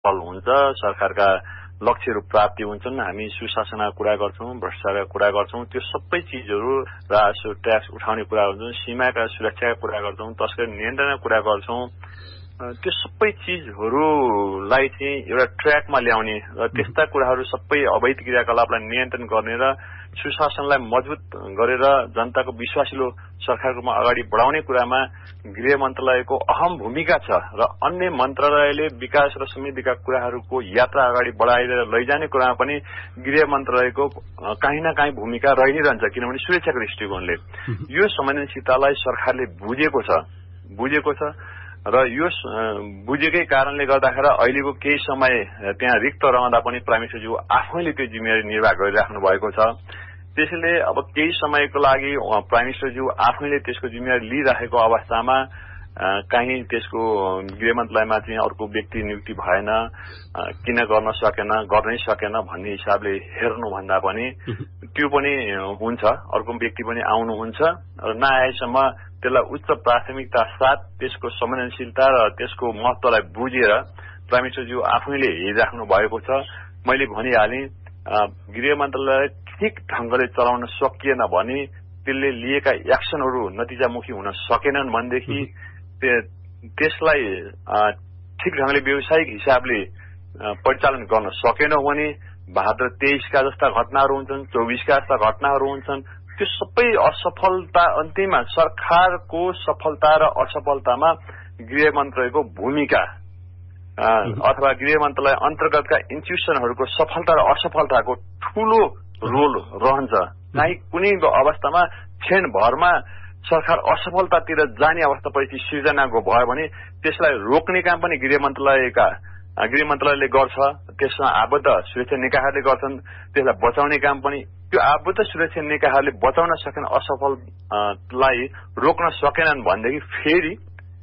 फल हुन्छ, सरकारका लक्ष्यहरू प्राप्ति हुन्छन्, हामी सुशासनका कुरा गर्छौं, भ्रष्टाचारका कुरा गर्छौं, त्यो सबै चिजहरू राजस्व ट्याक्स उठाउने कुरा गर्छौं, सीमाका सुरक्षाका कुरा गर्छौं, तस्करी नियन्त्रणका कुरा गर्छौं। त्यो सबै चिजहरूलाई चाहिँ एउटा ट्र्याकमा ल्याउने र त्यस्ता कुराहरू सबै अवैध क्रियाकलापलाई नियन्त्रण गर्ने र सुशासनलाई मजबुत गरेर जनताको विश्वासिलो सरकारकोमा अगाडि बढाउने कुरामा गृह मन्त्रालयको अहम भूमिका छ र अन्य मन्त्रालयले विकास र समृद्धिका कुराहरूको यात्रा अगाडि बढाएर लैजाने कुरामा पनि गृह मन्त्रालयको काहीँ न काहीँ भूमिका रहि नै रहन्छ, किनभने सुरक्षाको दृष्टिकोणले यो संवेदनशीलतालाई सरकारले बुझेको छ र यो बुझेकै कारणले गर्दाखेरि अहिलेको केही समय त्यहाँ रिक्त रहँदा पनि प्राइम मिनिस्टरज्यू आफैले त्यो जिम्मेवारी निर्वाह गरिराख्नु भएको छ। त्यसैले अब केही समयको लागि प्राइम मिनिस्टरज्यू आफैले त्यसको जिम्मेवारी लिइराखेको अवस्थामा कहीं त्यसको गृह मन्त्रालयमा चाहिँ अर्को व्यक्ति नियुक्ति भएन, किन गर्नै सकेन भन्ने हिसाबले हेर्नुभन्दा पनि त्यो पनि हुन्छ, अर्को व्यक्ति पनि आउनुहुन्छ र नआएसम्म त्यसलाई उच्च प्राथमिकता साथ त्यसको संवेदनशीलता र त्यसको महत्वलाई बुझेर प्राइम मिनिस्टरज्यू आफैले हेरिराख्नु भएको छ। मैले भनिहालेँ, गृह मन्त्रालय ठिक ढंगले चलाउन सकिएन भने त्यसले लिएका एक्सनहरू नतिजामुखी हुन सकेनन् भनेदेखि त्यसलाई ठिक ढंगले व्यावसायिक हिसाबले परिचालन गर्न सकेनौ भने भाद्र 23 का जस्ता घटनाहरू हुन्छन्, 24 का जस्ता घटनाहरू हुन्छन्। त्यो सबै असफलता अन्तिममा सरकारको सफलता र असफलतामा गृह मन्त्रालयको भूमिका अथवा गृह मन्त्रालय अन्तर्गतका इन्स्टिट्युसनहरूको सफलता र असफलताको ठूलो रोल रहन्छ। कहीँ कुनै अवस्थामा क्षणभरमा सरकार असफलतातिर जाने अवस्था परिस्थिति सिर्जनाको भयो भने त्यसलाई रोक्ने काम पनि गृह मन्त्रालयले गर्छ, त्यसमा आबद्ध सुरक्षा निकायहरूले गर्छन्, त्यसलाई बचाउने काम पनि त्यो आबद्ध सुरक्षा निकायहरूले बचाउन सकेन, असफलतालाई रोक्न सकेनन् भनेदेखि फेरि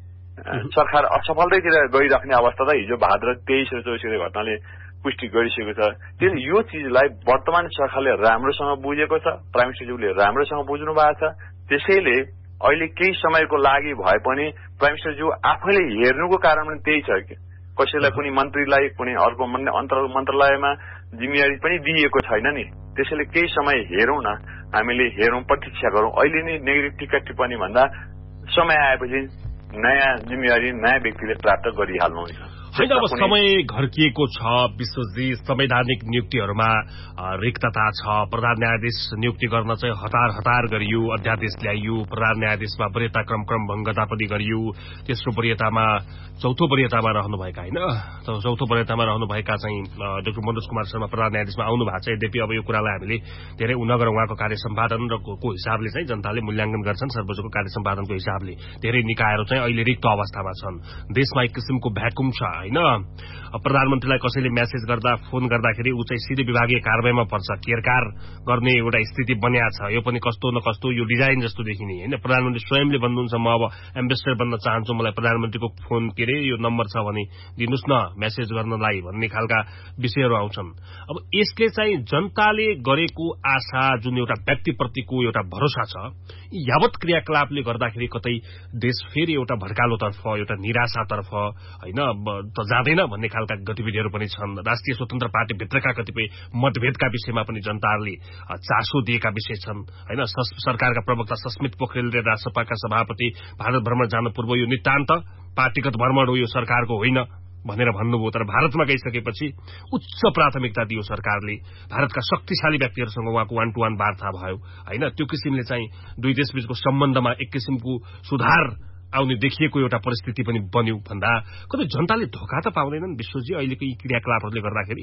सरकार असफलतातिर गइराख्ने अवस्था त हिजो भाद्र 23 र 24 घटनाले पुष्टि गरिसकेको छ। त्यसले यो चिजलाई वर्तमान सरकारले राम्रोसँग बुझेको छ, प्राइम मिनिस्टरज्यूले राम्रोसँग बुझ्नु भएको छ। त्यसैले अहिले केही समयको लागि भए पनि प्राइम मिनिस्टरज्यू आफैले हेर्नुको कारण पनि त्यही छ कि कसैलाई कुनै मन्त्रीलाई कुनै अर्को मन्त्रालयमा जिम्मेवारी पनि दिएको छैन नि। त्यसैले केही समय हेरौँ न, हामीले हेरौँ, प्रतीक्षा गरौँ। अहिले नै नेगेटिभ टिका टिप्पणी भन्दा समय आएपछि नयाँ जिम्मेवारी नयाँ व्यक्तिले प्राप्त गरिहाल्नुहुन्छ। होइन, अब समय घर्किएको छ, विश्वजी संवैधानिक नियुक्तिहरूमा रिक्तता छ, प्रधान न्यायाधीश नियुक्ति गर्न चाहिँ हतार गरियो, अध्यादेश ल्याइयो, प्रधान न्यायाधीशमा वरीयता क्रम भङ्गता पनि गरियो, तेस्रो वरीयतामा चौथो वरीयतामा रहनुभएका होइन, चौथो वरीयतामा रहनुभएका चाहिँ डाक्टर मनोज कुमार शर्मा प्रधान न्यायाधीशमा आउनु भएको छ। यद्यपि अब यो कुरालाई हामीले धेरै उनगर उहाँको कार्य सम्पादन र को हिसाबले चाहिँ जनताले मूल्याङ्कन गर्छन्, सर्वोच्चको कार्य सम्पादनको हिसाबले धेरै निकायहरू चाहिँ अहिले रिक्त अवस्थामा छन्। देशमा एक किसिमको भ्याकुम छ होइन। प्रधानमन्त्रीलाई कसैले म्यासेज गर्दा फोन गर्दाखेरि ऊ चाहिँ सिधै विभागीय कारबाहीमा पर्छ, केरकार गर्ने एउटा स्थिति बनिया छ। यो पनि कस्तो न कस्तो यो डिजाइन जस्तो देखिने होइन। प्रधानमन्त्री स्वयंले भन्नुहुन्छ म अब एम्बेसडर बन्न चाहन्छु, मलाई प्रधानमन्त्रीको फोन यो नम्बर छ भने दिनुस् न मेसेज गर्नलाई भन्ने खालका विषयहरू आउँछन्। अब यसले चाहिँ जनताले गरेको आशा, जुन एउटा व्यक्तिप्रतिको एउटा भरोसा छ, यावत क्रियाकलापले गर्दाखेरि कतै देश फेरि एउटा भड्कालोतर्फ, एउटा निराशातर्फ होइन त जाँदैन भन्ने खालका गतिविधिहरू पनि छन्। राष्ट्रिय स्वतन्त्र पार्टी भित्रका कतिपय मतभेदका विषयमा पनि जनताहरूले चासो दिएका विषय छन् होइन। सरकारका प्रवक्ता सस्मित पोखरेलले राजसभाका सभापति भारत भ्रमण जानु पूर्व यो नितान्त पार्टीगत भ्रमण हो, यो सरकारको होइन भनेर भन्नुभयो। तर भारतमा गइसकेपछि उच्च प्राथमिकता दियो सरकारले, भारतका शक्तिशाली व्यक्तिहरूसँग उहाँको 1-to-1 वार्ता भयो होइन। त्यो किसिमले चाहिँ दुई देशबीचको सम्बन्धमा एक किसिमको सुधार आउने देखिएको एउटा परिस्थिति पनि बन्यो भन्दा कतै जनताले धोका त पाउँदैनन् विश्वजी अहिलेको यी क्रियाकलापहरूले गर्दाखेरि?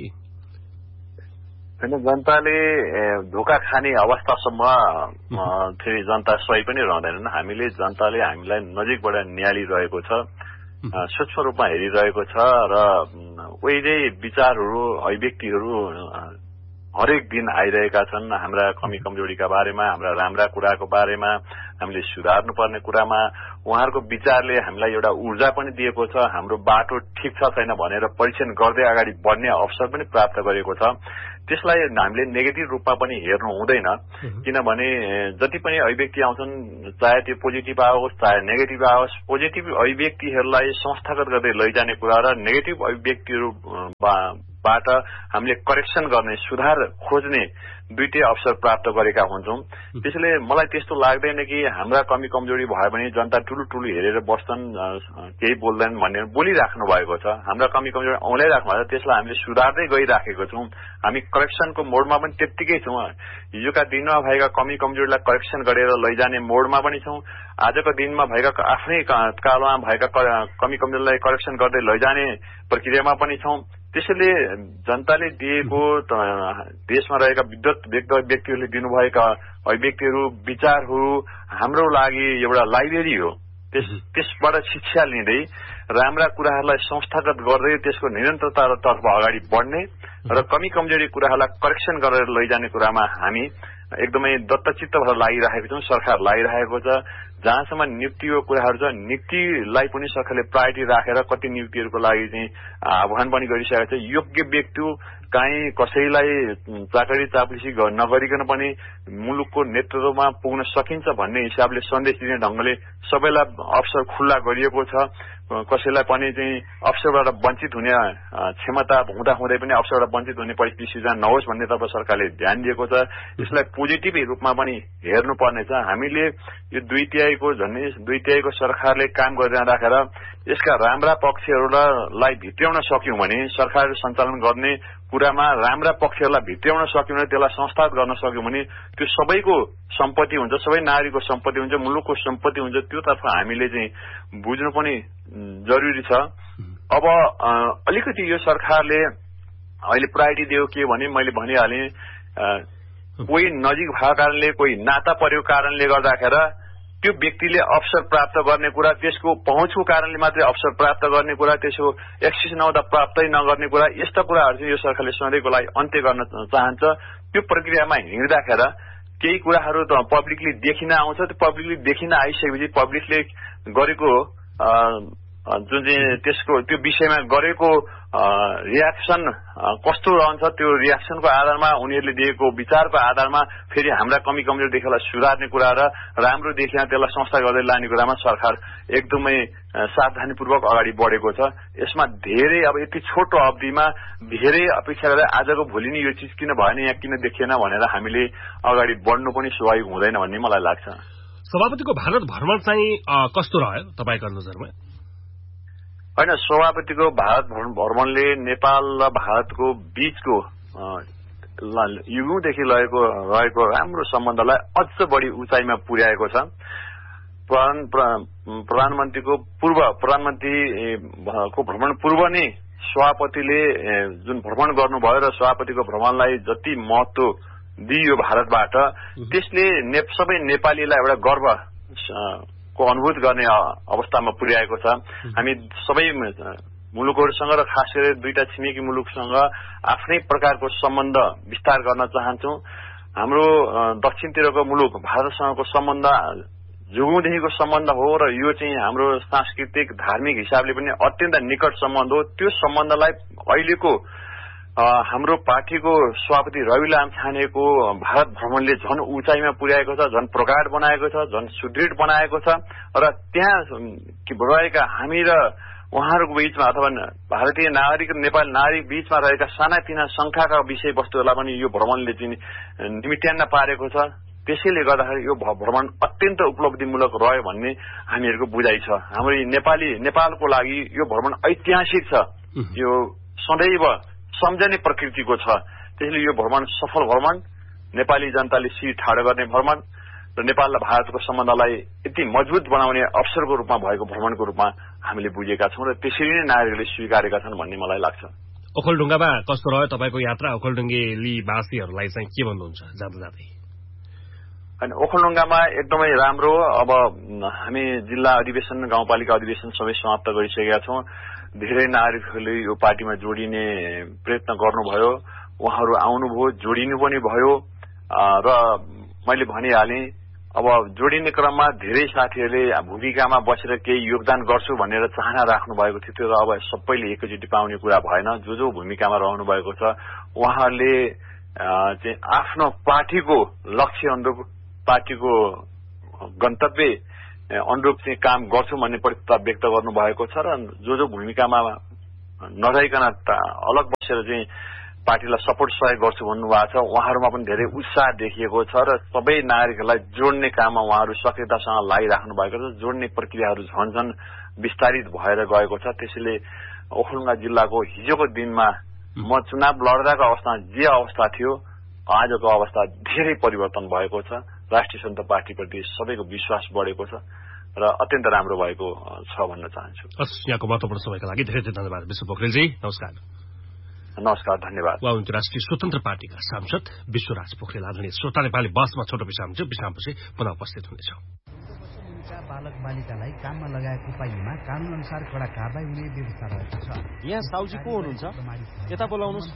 होइन, जनताले धोका खाने अवस्थासम्म फेरि जनता सही पनि रहँदैनन्। जनताले हामीलाई नजिकबाट निहालिरहेको छ, सूक्ष्म रूपमा हेरिरहेको छ र उहिले विचारहरू अभिव्यक्तिहरू हरेक दिन आइरहेका छन्। हाम्रा कमी कमजोरीका बारेमा, हाम्रा राम्रा कुराको बारेमा, हामीले सुधार्नुपर्ने कुरामा उहाँहरूको विचारले हामीलाई एउटा ऊर्जा पनि दिएको छ, हाम्रो बाटो ठिक छ छैन भनेर परीक्षण गर्दै अगाडि बढ्ने अवसर पनि प्राप्त गरेको छ। त्यसलाई हामीले नेगेटिभ रूपमा पनि हेर्नु हुँदैन, किनभने जति पनि अभिव्यक्ति आउँछन्, चाहे त्यो पोजिटिभ आओस् चाहे नेगेटिभ आओस्, पोजिटिभ अभिव्यक्तिहरूलाई संस्थागत गर्दै लैजाने कुरा र नेगेटिभ अभिव्यक्तिहरूबाट हामीले करेक्सन गर्ने, सुधार खोज्ने दुईटै अवसर प्राप्त गरेका हुन्छौं। त्यसैले मलाई त्यस्तो लाग्दैन कि हाम्रा कमी कमजोरी भयो भने जनता ठुलो हेरेर बस्छन्, केही बोल्दैन भन्ने बोलिराख्नु भएको छ। हाम्रा कमी कमजोरी औँल्याइराख्नु भएको छ, त्यसलाई हामीले सुधार्दै गइराखेको छौं। हामी करेक्सनको मोडमा पनि त्यत्तिकै छौं। हिजोका दिनमा भएका कमी कमजोरीलाई करेक्सन गरेर लैजाने मोडमा पनि छौं। आजको दिनमा भएका आफ्नै कालमा भएका कमी कमजोरीलाई करेक्सन गर्दै लैजाने प्रक्रियामा पनि छौं। त्यसैले जनताले दिएको देशमा रहेका व्यक्तिहरूले दिनुभएका अभिव्यक्तिहरू, विचारहरू हाम्रो लागि एउटा लाइब्रेरी हो। त्यसबाट शिक्षा लिँदै राम्रा कुराहरूलाई संस्थागत गर्दै त्यसको निरन्तरतातर्फ अगाडि बढ्ने र कमी कमजोरी कुराहरूलाई करेक्सन गरेर लैजाने कुरामा हामी एकदमै दत्तचित्त भएर लागिरहेको छौं। सरकार लागिरहेको छ। जहाँसम्म नियुक्तिको कुराहरू छ, नियुक्तिलाई पनि सरकारले प्रायोरिटी राखेर कति नियुक्तिहरूको लागि चाहिँ आह्वान पनि गरिसकेको छ। योग्य व्यक्ति काहीँ कसैलाई चाकरी चाप्लिसी नगरिकन पनि मुलुकको नेतृत्वमा पुग्न सकिन्छ भन्ने हिसाबले सन्देश दिने ढंगले सबैलाई अवसर खुल्ला गरिएको छ। कसैलाई पनि चाहिँ अवसरबाट वञ्चित हुने क्षमता हुँदाहुँदै पनि अवसरबाट वञ्चित हुने परिस्थिति सिर्जना नहोस् भन्नेतर्फ सरकारले ध्यान दिएको छ। यसलाई पोजिटिभ रूपमा पनि हेर्नुपर्नेछ। हामीले यो दुई तिहाईको सरकारले काम गरिरहँदाखेरि यसका राम्रा पक्षहरूलाई भित्र्याउन सक्यौं भने, सरकार सञ्चालन गर्ने कुरामा राम्रा पक्षहरूलाई भित्र्याउन सक्यौं भने, त्यसलाई संस्थागत गर्न सक्यौं भने त्यो सबैको सम्पत्ति हुन्छ, सबै नागरिकको सम्पत्ति हुन्छ, मुलुकको सम्पत्ति हुन्छ। त्योतर्फ हामीले चाहिँ बुझ्नु पनि जरुरी छ। अब अलिकति यो सरकारले अहिले प्रायोरिटी दियो के भने मैले भनिहालेँ, कोही नजिक भएको कारणले, कोही नाता परेको कारणले गर्दाखेरि त्यो व्यक्तिले अवसर प्राप्त गर्ने कुरा, त्यसको पहुँचको कारणले मात्रै अवसर प्राप्त गर्ने कुरा, त्यसको एक्सेस नहुँदा प्राप्तै नगर्ने कुरा, यस्ता कुराहरू चाहिँ यो सरकारले सधैँको लागि अन्त्य गर्न चाहन्छ। त्यो प्रक्रियामा हिँड्दाखेरि केही कुराहरू त पब्लिकली देखिन आउँछ। त्यो पब्लिकली देखिन आइसकेपछि पब्लिकले गरेको जुन चाहिँ त्यो विषयमा गरेको रियाक्सन कस्तो रहन्छ, त्यो रियाक्सनको आधारमा उनीहरूले दिएको विचारको आधारमा फेरि हाम्रा कमी कमजोरी देखेलाई सुधार्ने कुरा र राम्रो देखिन त्यसलाई संस्था गर्दै लाने कुरामा सरकार एकदमै सावधानीपूर्वक अगाडि बढेको छ। यसमा धेरै अब यति छोटो अवधिमा धेरै अपेक्षा गरेर आजको भोलि नै यो चिज किन भएन, यहाँ किन देखिएन भनेर हामीले अगाडि बढ्नु पनि स्वाभाविक हुँदैन भन्ने मलाई लाग्छ। सभापतिको भारत भ्रमण चाहिँ कस्तो रह्यो तपाईँको नजरमा? होइन, सभापतिको भारत भ्रमणले नेपाल र भारतको बीचको युगौंदेखि रहेको राम्रो सम्बन्धलाई अझ बढी उचाइमा पुर्याएको छ। प्रधानमन्त्रीको भ्रमण पूर्व नै सभापतिले जुन भ्रमण गर्नुभयो र सभापतिको भ्रमणलाई जति महत्व दिइयो भारतबाट, त्यसले सबै नेपालीलाई एउटा गर्व को अनुभूत गर्ने अवस्थामा पुर्याएको छ। हामी सबै मुलुकहरूसँग र खास गरी दुईटा छिमेकी मुलुकसँग आफ्नै प्रकारको सम्बन्ध विस्तार गर्न चाहन्छौं। हाम्रो दक्षिणतिरको मुलुक भारतसँगको सम्बन्ध जुगौंदेखिको सम्बन्ध हो र यो चाहिँ हाम्रो सांस्कृतिक धार्मिक हिसाबले पनि अत्यन्त निकट सम्बन्ध हो। त्यो सम्बन्धलाई अहिलेको हाम्रो पार्टीको सभापति रवि लामिछानेको भारत भ्रमणले झन उचाइमा पुर्याएको छ, झन प्रगाढ बनाएको छ, झन सुदृढ बनाएको छ र त्यहाँ रहेका हामी र उहाँहरूको बीचमा अथवा भारतीय नागरिक र नेपाली नागरिक बीचमा रहेका सानातिना शंकाका विषयवस्तुहरूलाई पनि यो भ्रमणले चाहिँ निमित्यान्न पारेको छ। त्यसैले गर्दाखेरि यो भ्रमण अत्यन्त उपलब्धिमूलक रह्यो भन्ने हामीहरूको बुझाइ छ। हाम्रो नेपालको लागि यो भ्रमण ऐतिहासिक छ, यो सदैव सम्झने प्रकृतिको छ। त्यसैले यो भ्रमण सफल भ्रमण, नेपाली जनताले शिर ठाडो गर्ने भ्रमण र नेपाल र भारतको सम्बन्धलाई यति मजबुत बनाउने अवसरको रूपमा भएको भ्रमणको रूपमा हामीले बुझेका छौं र त्यसरी नै नागरिकले स्वीकारेका छन् भन्ने मलाई लाग्छ। ओखलढुङ्गामा कस्तो रह्यो तपाईँको यात्रा? ओखलढुङ्गेली वासीहरूलाई चाहिँ के भन्नुहुन्छ जाँदा जाँदै? अनि ओखलढुङ्गामा एकदमै राम्रो। अब हामी जिल्ला अधिवेशन, गाउँपालिका अधिवेशन सबै समाप्त गरिसकेका छौं। धेरै नागरिकहरूले यो पार्टीमा जोडिने प्रयत्न गर्नुभयो, उहाँहरू आउनुभयो, जोडिनु पनि भयो र मैले भनिहालेँ अब जोडिने क्रममा धेरै साथीहरूले भूमिकामा बसेर केही योगदान गर्छु भनेर चाहना राख्नु भएको थियो। त्यो अब सबैले एकैचोटि पाउने कुरा भएन। जो भूमिकामा रहनु भएको छ उहाँहरूले चाहिँ आफ्नो पार्टीको लक्ष्य अनुरूप पार्टीको गन्तव्य अनुरूप चाहिँ काम गर्छु भन्ने प्रतिबद्धता व्यक्त गर्नु भएको छ र जो भूमिकामा नरहिकन अलग बसेर चाहिँ पार्टीलाई सपोर्ट सहयोग गर्छु भन्नुभएको छ उहाँहरूमा पनि धेरै उत्साह देखिएको छ र सबै नागरिकहरूलाई जोड्ने काममा उहाँहरू सक्रियतासँग लागिराख्नु भएको छ। जोड्ने प्रक्रियाहरू झन् विस्तारित भएर गएको छ। त्यसैले ओखलढुङ्गा जिल्लाको हिजोको दिनमा म चुनाव लड्दाको अवस्थामा जे अवस्था थियो आजको अवस्था धेरै परिवर्तन भएको छ। राष्ट्रिय स्वतन्त्र पार्टीप्रति सबैको विश्वास बढेको छ र अत्यन्त राम्रो भएको छ भन्न चाहन्छु। यहाँको महत्वपूर्ण समयका लागि धेरै धेरै धन्यवाद विश्व पोखरेलजी। नमस्कार। नमस्कार, धन्यवाद। उहाँ हुनुहुन्थ्यो राष्ट्रिय स्वतन्त्र पार्टीका सांसद विश्वराज पोखरेल। आदरणीय श्रोता, नेपाली बसमा छोटो विश्राम छ, विश्रामपछि पुनः उपस्थित हुनेछौं। बालक बालिकालाई काममा लगाएको पाइएमा कानून अनुसार कड़ा कारबाही हुने व्यवस्था रहेको छ। यहाँ साउजी को हुनुहुन्छ? यता बोलाउनुस्।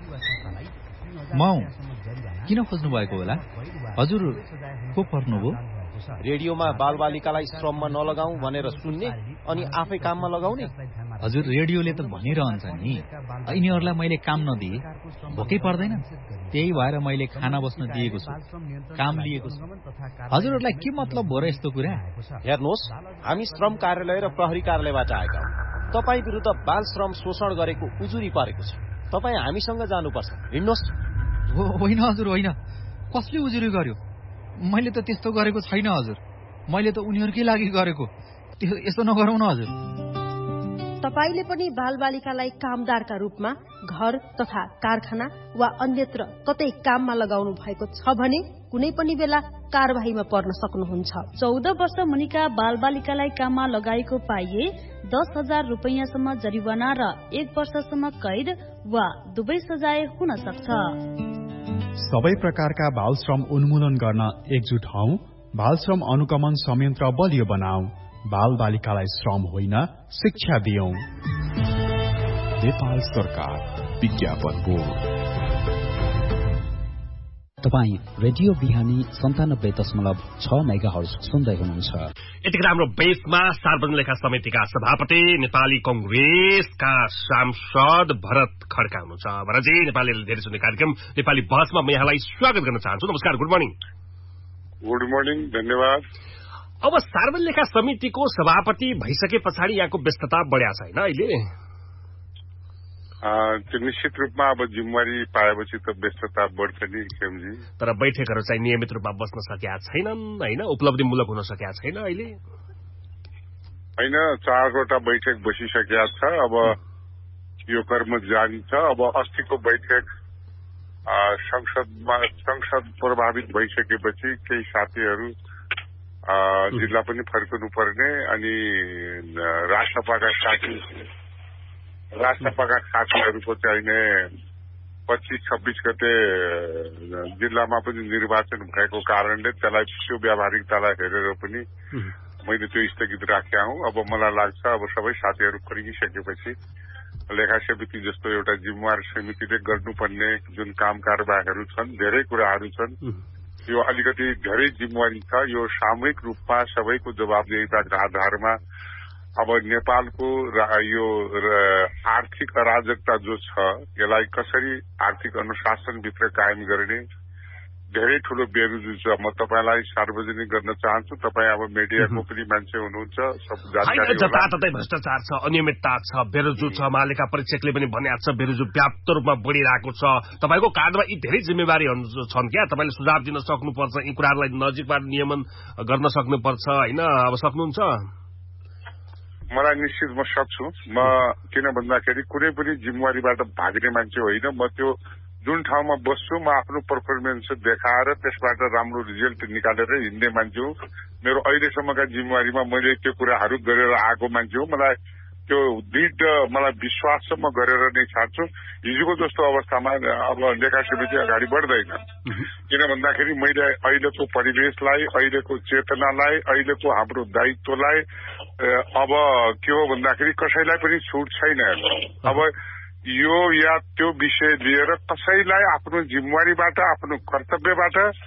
म किन खोज्नु भएको होला? हजुर को पर्नुभयो? रेडियोमा बालबालिकालाई श्रममा नलगाऊ भनेर सुन्ने अनि आफै काममा लगाउने। हजुर रेडियोले त भनिरहन्छ नि यिनीहरूलाई मैले काम नदिए भोकै पर्दैन, त्यही भएर मैले खाना बस्न दिएको छु, काम लिएको छु। हजुरहरूलाई के मतलब हो र यस्तो कुरा? हेर्नुहोस्, हामी श्रम कार्यालय र प्रहरी कार्यालयबाट आएका हौं। तपाईँ विरुद्ध बाल श्रम शोषण गरेको उजुरी परेको छ। तपाईँ हामीसँग जानुपर्छ। हिँड्नुहोस्। होइन हजुर, होइन। कसले उजुरी गर्यो? मैले त त्यस्तो गरेको छैन हजुर। मैले त उनीहरूकै लागि गरेको। यसो नगरौँ न हजुर। तपाईले पनि बालबालिकालाई कामदारका रूपमा घर तथा कारखाना वा अन्यत्र कतै काममा लगाउनु भएको छ भने कुनै पनि बेला कारबाहीमा पर्न सक्नुहुन्छ। 14 वर्ष मुनिका बालबालिकालाई काममा लगाएको पाइए 10,000 रुपैयाँसम्म जरिवाना र 1 वर्षसम्म कैद वा दुवै सजाय हुन सक्छ। सबै प्रकारका बाल श्रम उन्मूलन गर्न एकजुट हौ। बाल श्रम अनुगमन संयन्त्र बलियो बनाऊ। बाल बालिकालाई श्रम होइन शिक्षा दियौं। नेपाल सरकार विज्ञापन बोर्ड। तपाईँ रेडियो बिहानी 97.6 मेगाहर्ज सुन्दै हुनुहुन्छ। यतिखेर हाम्रो बेसमा सार्वजनिक लेखा समितिका सभापति नेपाली कंग्रेसका सांसद भरत खड्का हुनुहुन्छ। भरतजी, नेपालीले धेरै सुन्ने कार्यक्रम नेपाली बहसमा म यहाँलाई स्वागत गर्न चाहन्छु। नमस्कार, गुड मर्निङ। गुड मर्निङ, धन्यवाद। अब सार्वजनिक लेखा समितिको सभापति भइसके पछाडि यहाँको व्यस्तता बढ्या छैन अहिले? त्यो निश्चित रूपमा अब जिम्मेवारी पाएपछि त व्यस्तता बढ्छ नि खेमजी। तर बैठकहरू चाहिँ नियमित रूपमा बस्न सकेका छैनन् होइन? उपलब्धिमूलक हुन सकेका छैन अहिले? होइन, 4वटा बैठक बसिसकेका छ। अब यो कर्म जारी छ। अब अस्तिको बैठक संसद प्रभावित भइसकेपछि केही साथीहरू जिल्ला पनि फर्कनु पर्ने अनि राष्ट्रपाका साथीहरूको चाहिने 25-26 गते जिल्लामा पनि निर्वाचन भएको कारणले त्यसलाई त्यो व्यावहारिकतालाई हेरेर पनि मैले त्यो स्थगित राखेका हुँ। अब मलाई लाग्छ अब सबै साथीहरू फर्किसकेपछि लेखा समिति जस्तो एउटा जिम्मेवार समितिले गर्नुपर्ने जुन काम कारबाहीहरू छन्, धेरै कुराहरू छन्, यो अलिकति धेरै जिम्मेवारी छ। यो सामूहिक रूपमा सबैको जवाबदेहीताका आधारमा अब नेपालको यो आर्थिक अराजकता जो छ यसलाई कसरी आर्थिक अनुशासनभित्र कायम गर्ने धेरै ठूलो बेरुजु छ। म तपाईलाई सार्वजनिक गर्न चाहन्छु। तपाईँ अब मिडियाको पनि मान्छे हुनुहुन्छ, सब जानकारी होला। जताततै भ्रष्टाचार छ, अनियमितता छ, बेरुजु छ। महालेखा परीक्षकले पनि भनेको छ बेरुजु व्याप्त रूपमा बढिरहेको छ। तपाईको काँधमा यी धेरै जिम्मेवारीहरू छन् क्या? तपाईले सुझाव दिन सक्नुपर्छ, यी कुराहरूलाई नजिकबाट नियमन गर्न सक्नुपर्छ होइन? अब सक्नुहुन्छ? मलाई निश्चित म सक्छु। म किन भन्दाखेरि कुनै पनि जिम्मेवारीबाट भाग्ने मान्छे होइन। म त्यो जुन ठाउँमा बस्छु म आफ्नो पर्फर्मेन्स देखाएर त्यसबाट राम्रो रिजल्ट निकालेर हिँड्ने मान्छे हो। मेरो अहिलेसम्मका जिम्मेवारीमा मैले त्यो कुराहरू गरेर आएको मान्छे हो। मलाई त्यो दृढ मलाई विश्वास छ, म गरेर नै छाड्छु। हिजोको जस्तो अवस्थामा अब लेखा समिति अगाडि बढ्दैन। किन भन्दाखेरि मैले अहिलेको परिवेशलाई, अहिलेको चेतनालाई, अहिलेको हाम्रो दायित्वलाई अब के हो भन्दाखेरि कसैलाई पनि छुट छैन। अब यो या त्यो विषय लिएर कसैलाई आफ्नो जिम्मेवारीबाट, आफ्नो कर्तव्यबाट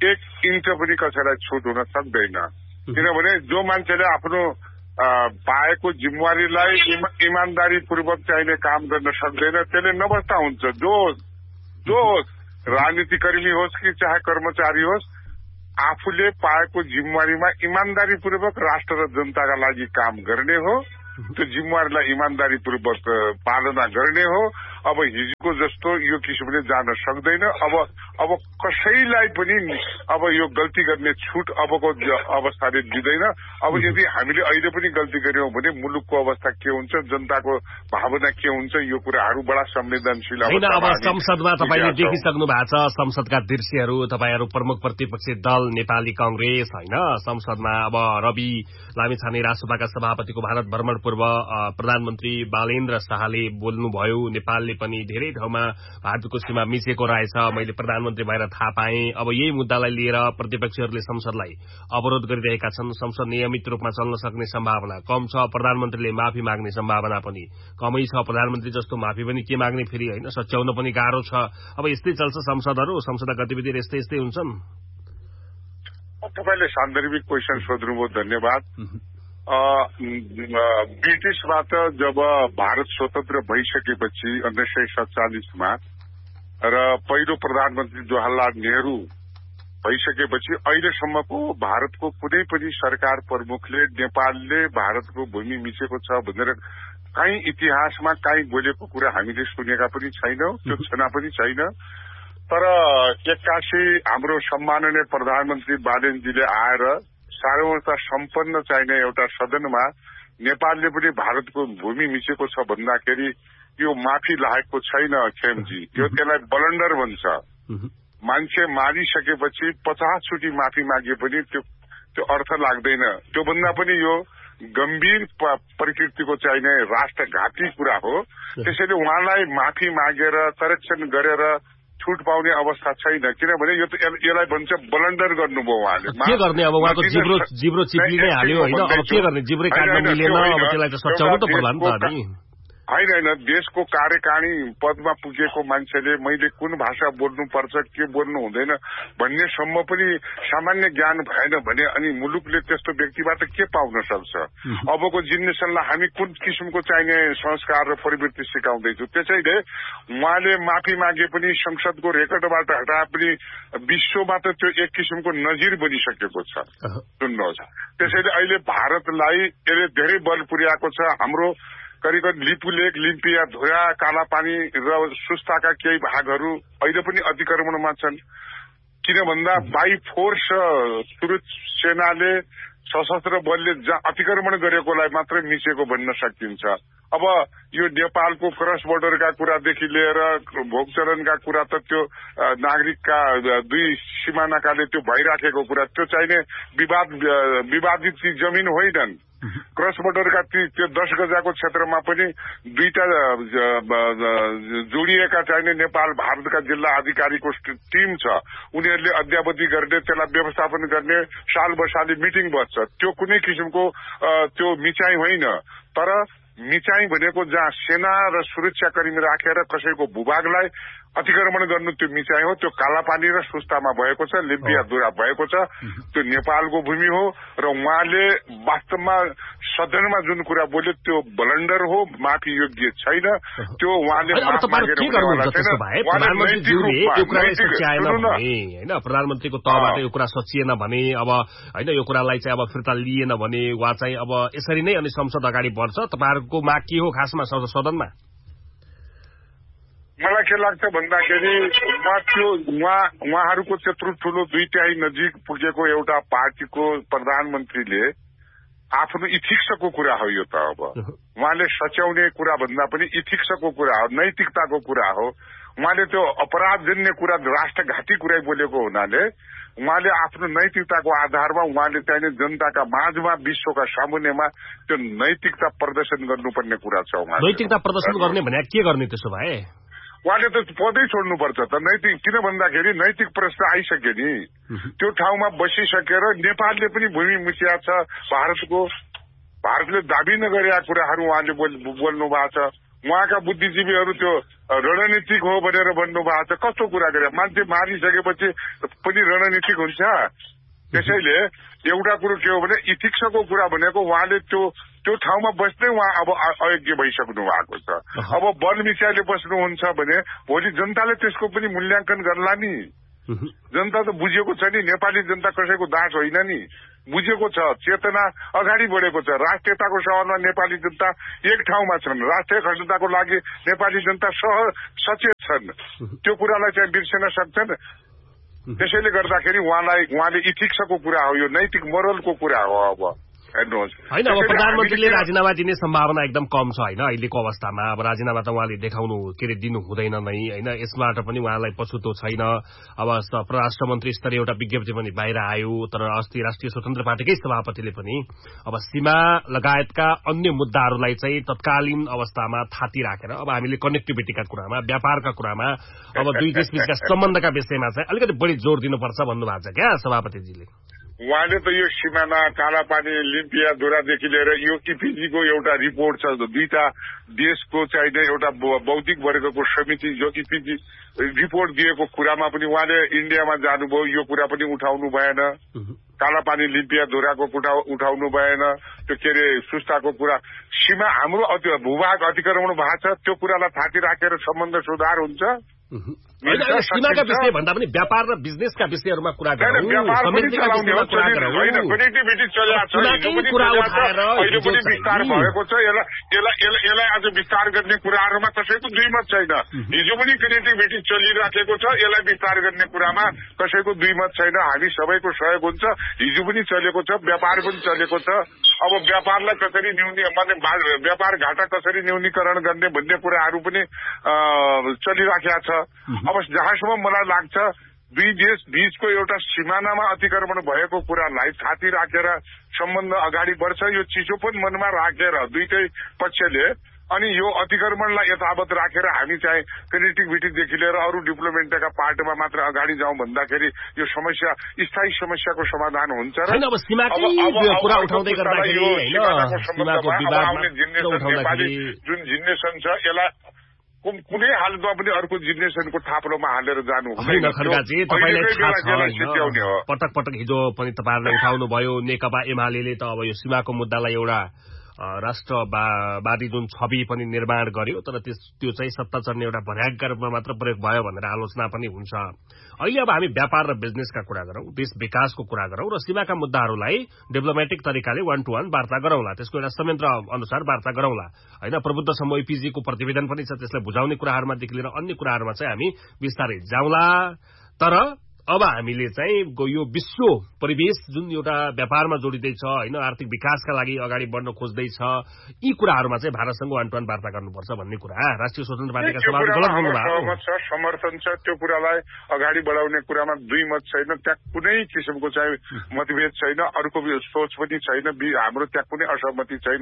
1 इन्च पनि कसैलाई छुट हुन सक्दैन। किनभने जो मान्छेले आफ्नो पाएको जिम्मेवारीलाई इमान्दारी पूर्वक चाहिने काम गर्न सक्दैन त्यसले नबस्दा हुन्छ। जो राजनीतिकर्मी होस् कि चाहे कर्मचारी होस्, आफूले पाएको जिम्मेवारीमा इमान्दारी पूर्वक राष्ट्र र जनताका लागि काम गर्ने हो, त्यो जिम्मेवारीलाई इमान्दारी पूर्वक पालना गर्ने हो। अब हिजोको जस्तो यो किसिमले जान सक्दैन। अब कसैलाई पनि अब यो गल्ती गर्ने छुट अबको अवस्थाले दिँदैन। अब यदि हामीले अहिले पनि गल्ती गर्यौं भने मुलुकको अवस्था के हुन्छ, जनताको भावना के हुन्छ, यो कुराहरू बडा संवेदनशील होइन। अब संसदमा तपाईले देखिसक्नु भएको छ संसदका दृश्यहरू। तपाईहरू प्रमुख प्रतिपक्षी दल नेपाली कांग्रेस होइन, संसदमा अब रवि लामिछाने राजसभाका सभापतिको भारत भ्रमण पूर्व प्रधानमन्त्री बालेन्द्र शाहले बोल्नुभयो। नेपालले पनि धेरै ठाउँमा भारतको सीमा मिचेको रहेछ, मैले प्रधानमन्त्री भएर थाहा पाएँ। अब यही मुद्दालाई लिएर प्रतिपक्षीहरूले संसदलाई अवरोध गरिरहेका छन्। संसद नियमित रूपमा चल्न सक्ने सम्भावना कम छ। प्रधानमन्त्रीले माफी माग्ने सम्भावना पनि कमै छ। प्रधानमन्त्री जस्तो माफी पनि के माग्ने फेरि होइन, सच्याउन पनि गाह्रो छ। अब यस्तै चल्छ संसदहरू, संसदका गतिविधिहरू यस्तै हुन्छन्। तपाईले सान्दर्भिक क्वेसन सोध्नुभयो, धन्यवाद। ब्रिटिसबाट जब भारत स्वतन्त्र भइसकेपछि 1947 र पहिलो प्रधानमन्त्री जवाहरलाल नेहरू भइसकेपछि अहिलेसम्मको भारतको कुनै पनि सरकार प्रमुखले नेपालले भारतको भूमि मिचेको छ भनेर कहीँ इतिहासमा कहीँ बोलेको कुरा हामीले सुनेका पनि छैनौं, त्यो छना पनि छैन। तर एक्कासी हाम्रो सम्माननीय प्रधानमन्त्री बालेनजीले आएर सार्वभौमता सम्पन्न चाहिने एउटा सदनमा नेपालले पनि भारतको भूमि मिचेको छ भन्दाखेरि यो माफी लागेको छैन खेमजी। त्यो त्यसलाई बलन्डर भन्छ। मान्छे मारिसकेपछि 50 चोटि माफी मागे पनि त्यो अर्थ लाग्दैन। त्यो भन्दा पनि यो गम्भीर प्रकृतिको चाहिने राष्ट्रघाती कुरा हो। त्यसैले उहाँलाई माफी मागेर करेक्सन गरेर छुट पाउने अवस्था छैन। किनभने यो त यसलाई भन्छ बलन्डर गर्नुभयो उहाँले। के गर्ने अब उहाँको जिब्रो चिप्ली नै हाल्यो होइन। अब के गर्ने, जिब्रै काट्न मिलेन, अब त्यसलाई त सच्याउनु त पर्ला नि त हामी। होइन, देशको कार्यकारिणी पदमा पुगेको मान्छेले मैले कुन भाषा बोल्नुपर्छ, के बोल्नु हुँदैन भन्नेसम्म पनि सामान्य ज्ञान भएन भने अनि मुलुकले त्यस्तो व्यक्तिबाट के पाउन सक्छ। अबको जेनेरेसनलाई हामी कुन किसिमको चाहिने संस्कार र प्रवृत्ति सिकाउँदैछौँ। त्यसैले उहाँले माफी मागे पनि संसदको रेकर्डबाट हटाए पनि विश्वमा त त्यो एक किसिमको नजिर बनिसकेको छ। सुन्नुहोस्, त्यसैले अहिले भारतलाई यसले धेरै बल पुर्याएको छ। हाम्रो करिब लिपुलेक, लिम्पिया, धोया, कालापानी र सुस्ताका केही भागहरू अहिले पनि अतिक्रमणमा छन्। किन भन्दा बाई फोर्स सुरक्षा सेनाले सशस्त्र बलले अतिक्रमण गरेकोलाई मात्रै मिचेको भन्न सकिन्छ। अब यो नेपालको क्रस बोर्डरका कुरादेखि लिएर भोगचरणका कुरा त त्यो नागरिकका दुई सिमानाकाले त्यो भइराखेको कुरा, त्यो चाहिने विवादित जमिन होइनन्। क्रस बोर्डरका त्यो 10 गजाको क्षेत्रमा पनि दुईटा जोडिएका चाहिने नेपाल भारतका जिल्ला अधिकारीको टिम छ। उनीहरूले अद्यावधि गर्ने, त्यसलाई व्यवस्थापन गर्ने, साल बसाली मिटिङ बस्छ। त्यो कुनै किसिमको त्यो मिचाइ होइन। तर मिचाइ भनेको जहाँ सेना र सुरक्षाकर्मी राखेर कसैको भूभागलाई अतिक्रमण गर्नु त्यो मिचाइ हो। त्यो कालापानी र सुस्तामा भएको छ, लिम्पिया दुरा भएको छ, त्यो नेपालको भूमि हो। र उहाँले वास्तवमा सदनमा जुन कुरा बोल्यो त्यो बलन्डर हो, माफी योग्य छैन। त्यो उहाँले प्रधानमन्त्रीको तहबाट यो कुरा सचिएन भने, अब होइन यो कुरालाई चाहिँ अब फिर्ता लिएन भने वा चाहिँ अब यसरी नै अनि संसद अगाडि बढ्छ। तपाईँहरूको माग के हो खासमा सदनमा? मलाई के लाग्छ भन्दाखेरि उहाँहरूको त्यत्रो ठूलो दुईटाई नजिक पुगेको एउटा पार्टीको प्रधानमन्त्रीले आफ्नो इथिक्सको कुरा हो। यो त अब उहाँले सच्याउने कुरा भन्दा पनि इथिक्सको कुरा हो, नैतिकताको कुरा हो। उहाँले त्यो अपराधजन्य कुरा, राष्ट्रघाती कुरा बोलेको हुनाले उहाँले आफ्नो नैतिकताको आधारमा उहाँले चाहिने जनताका माझमा, विश्वका सामुन्नेमा त्यो नैतिकता प्रदर्शन गर्नुपर्ने कुरा छ। उहाँ नैतिकता प्रदर्शन गर्ने भने के गर्ने त्यसो भए? उहाँले त पदै छोड्नुपर्छ त। नैतिक किन भन्दाखेरि नैतिक प्रश्न आइसक्यो नि। त्यो ठाउँमा बसिसकेर नेपालले पनि भूमि मिचिया छ भारतको। भारतले दाबी नगरेका कुराहरू उहाँले बोल्नु भएको छ। उहाँका बुद्धिजीवीहरू त्यो रणनीतिक हो भनेर भन्नु भएको छ। कस्तो कुरा गरे, मान्छे मारिसकेपछि पनि रणनीतिक हुन्छ। त्यसैले एउटा कुरो के हो भने इथिक्सको कुरा भनेको उहाँले त्यो ठाउँमा बस्दै उहाँ अब अयोग्य भइसक्नु भएको छ। अब बल मिसाइले बस्नुहुन्छ भने भोलि जनताले त्यसको पनि मूल्याङ्कन गर्ला नि। जनता त बुझेको छ नि, नेपाली जनता कसैको दास होइन नि, बुझेको छ, चेतना अगाडि बढेको छ। राष्ट्रियताको सवालमा नेपाली जनता एक ठाउँमा छन्, राष्ट्रिय अखण्डताको लागि नेपाली जनता सचेत छन्। त्यो कुरालाई चाहिँ बिर्सन सक्छन्। त्यसैले गर्दाखेरि उहाँले इथिक्सको कुरा हो, यो नैतिक मोरलको कुरा हो। अब हेर्नुहोस् होइन, अब प्रधानमन्त्रीले राजीनामा दिने सम्भावना एकदम कम छ होइन अहिलेको अवस्थामा। अब राजीनामा त उहाँले देखाउनु दिनु हुँदैन नै होइन, यसबाट पनि उहाँलाई पछुतो छैन। अब परराष्ट्र मन्त्री स्तरीय एउटा विज्ञप्ति पनि बाहिर आयो, तर अस्ति राष्ट्रिय स्वतन्त्र पार्टीकै सभापतिले पनि अब सीमा लगायतका अन्य मुद्दाहरूलाई चाहिँ तत्कालीन अवस्थामा थाती राखेर अब हामीले कनेक्टिभिटीका कुरामा, व्यापारका कुरामा, अब दुई देशबीचका सम्बन्धका विषयमा चाहिँ अलिकति बढी जोड़ दिनुपर्छ भन्नुभएको छ क्या सभापतिजीले। उहाँले त यो सिमाना, कालापानी, लिम्पियाधुरादेखि लिएर यो इपिजीको एउटा रिपोर्ट छ, दुईटा देशको चाहिने एउटा बौद्धिक वर्गको समिति जो इपिजी रिपोर्ट दिएको कुरामा पनि उहाँले इन्डियामा जानुभयो, यो कुरा पनि उठाउनु भएन। कालापानी लिम्पियाधुराको कुरा उठाउनु भएन। त्यो के अरे सुस्ताको कुरा, सीमा हाम्रो भूभाग अतिक्रमण भएको छ, त्यो कुरालाई थाती राखेर सम्बन्ध सुधार हुन्छ। सीमाका विषय भन्दा पनि व्यापार र बिजनेसका विषयहरूमा कुरा गरौँ, कनेक्टिभिटी चलेको अहिले पनि विस्तार भएको छ। यसलाई आज विस्तार गर्ने कुराहरूमा कसैको दुईमत छैन। हिजो पनि कनेक्टिभिटी चलिराखेको छ, यसलाई विस्तार गर्ने कुरामा कसैको दुईमत छैन। हामी सबैको सहयोग हुन्छ। हिजो पनि चलेको छ, व्यापार पनि चलेको छ। अब व्यापारलाई कसरी व्यापार घाटा कसरी न्यूनीकरण गर्ने भन्ने कुराहरू पनि चलिराखेका छ। अब जहाँसम्म मलाई लाग्छ दुई देश बीचको एउटा सिमानामा अतिक्रमण भएको कुरालाई छाती राखेर सम्बन्ध अगाडि बढ्छ। यो चिसो पनि मनमा राखेर दुईटै पक्षले अनि यो अतिक्रमणलाई यथावत राखेर हामी चाहिँ कनेक्टिभिटीदेखि लिएर अरू डेभलपमेन्टका पार्टमा मात्र अगाडि जाउँ भन्दाखेरि यो समस्या स्थायी समस्याको समाधान हुन्छ र नेपाली जुन जेनेरेसन छ यसलाई कुनै हालतमा पनि अर्को जेनेरेसनको थाप्लोमा हालेर जानु हुँदैन। पटक पटक हिजो पनि तपाईँहरूले उठाउनु भयो, नेकपा एमाले त अब यो सीमाको मुद्दालाई एउटा राष्ट्रवादी जुन छवि पनि निर्माण गर्यो, तर त्यो चाहिँ सत्ता चढ्ने एउटा भर्यागका रूपमा मात्र प्रयोग भयो भनेर आलोचना पनि हुन्छ। अहिले अब हामी व्यापार र बिजनेसका कुरा गरौँ, देश विकासको कुरा गरौँ र सीमाका मुद्दाहरूलाई डेभलपमेन्टिक तरिकाले 1-to-1 वार्ता गरौँला, त्यसको एउटा संयन्त्र अनुसार वार्ता गरौँला होइन। प्रबुद्ध समूह एपीजीको प्रतिवेदन पनि छ, त्यसलाई बुझाउने कुराहरूमादेखि लिएर अन्य कुराहरूमा चाहिँ हामी विस्तारै जाउँला। तर अब हामीले चाहिँ यो विश्व परिवेश जुन एउटा व्यापारमा जोडिँदैछ होइन, आर्थिक विकासका लागि अगाडि बढ्न खोज्दैछ, यी कुराहरूमा चाहिँ भारतसँग 1-to-1 वार्ता गर्नुपर्छ भन्ने कुरा राष्ट्रिय स्वतन्त्र पार्टीका सभापति गलत भन्नुभएको छ। समर्थन छ, त्यो कुरालाई अगाडि बढाउने कुरामा दुई मत छैन। त्यहाँ कुनै किसिमको चाहिँ मतभेद छैन, अर्को सोच पनि छैन, हाम्रो त्यहाँ कुनै असहमति छैन।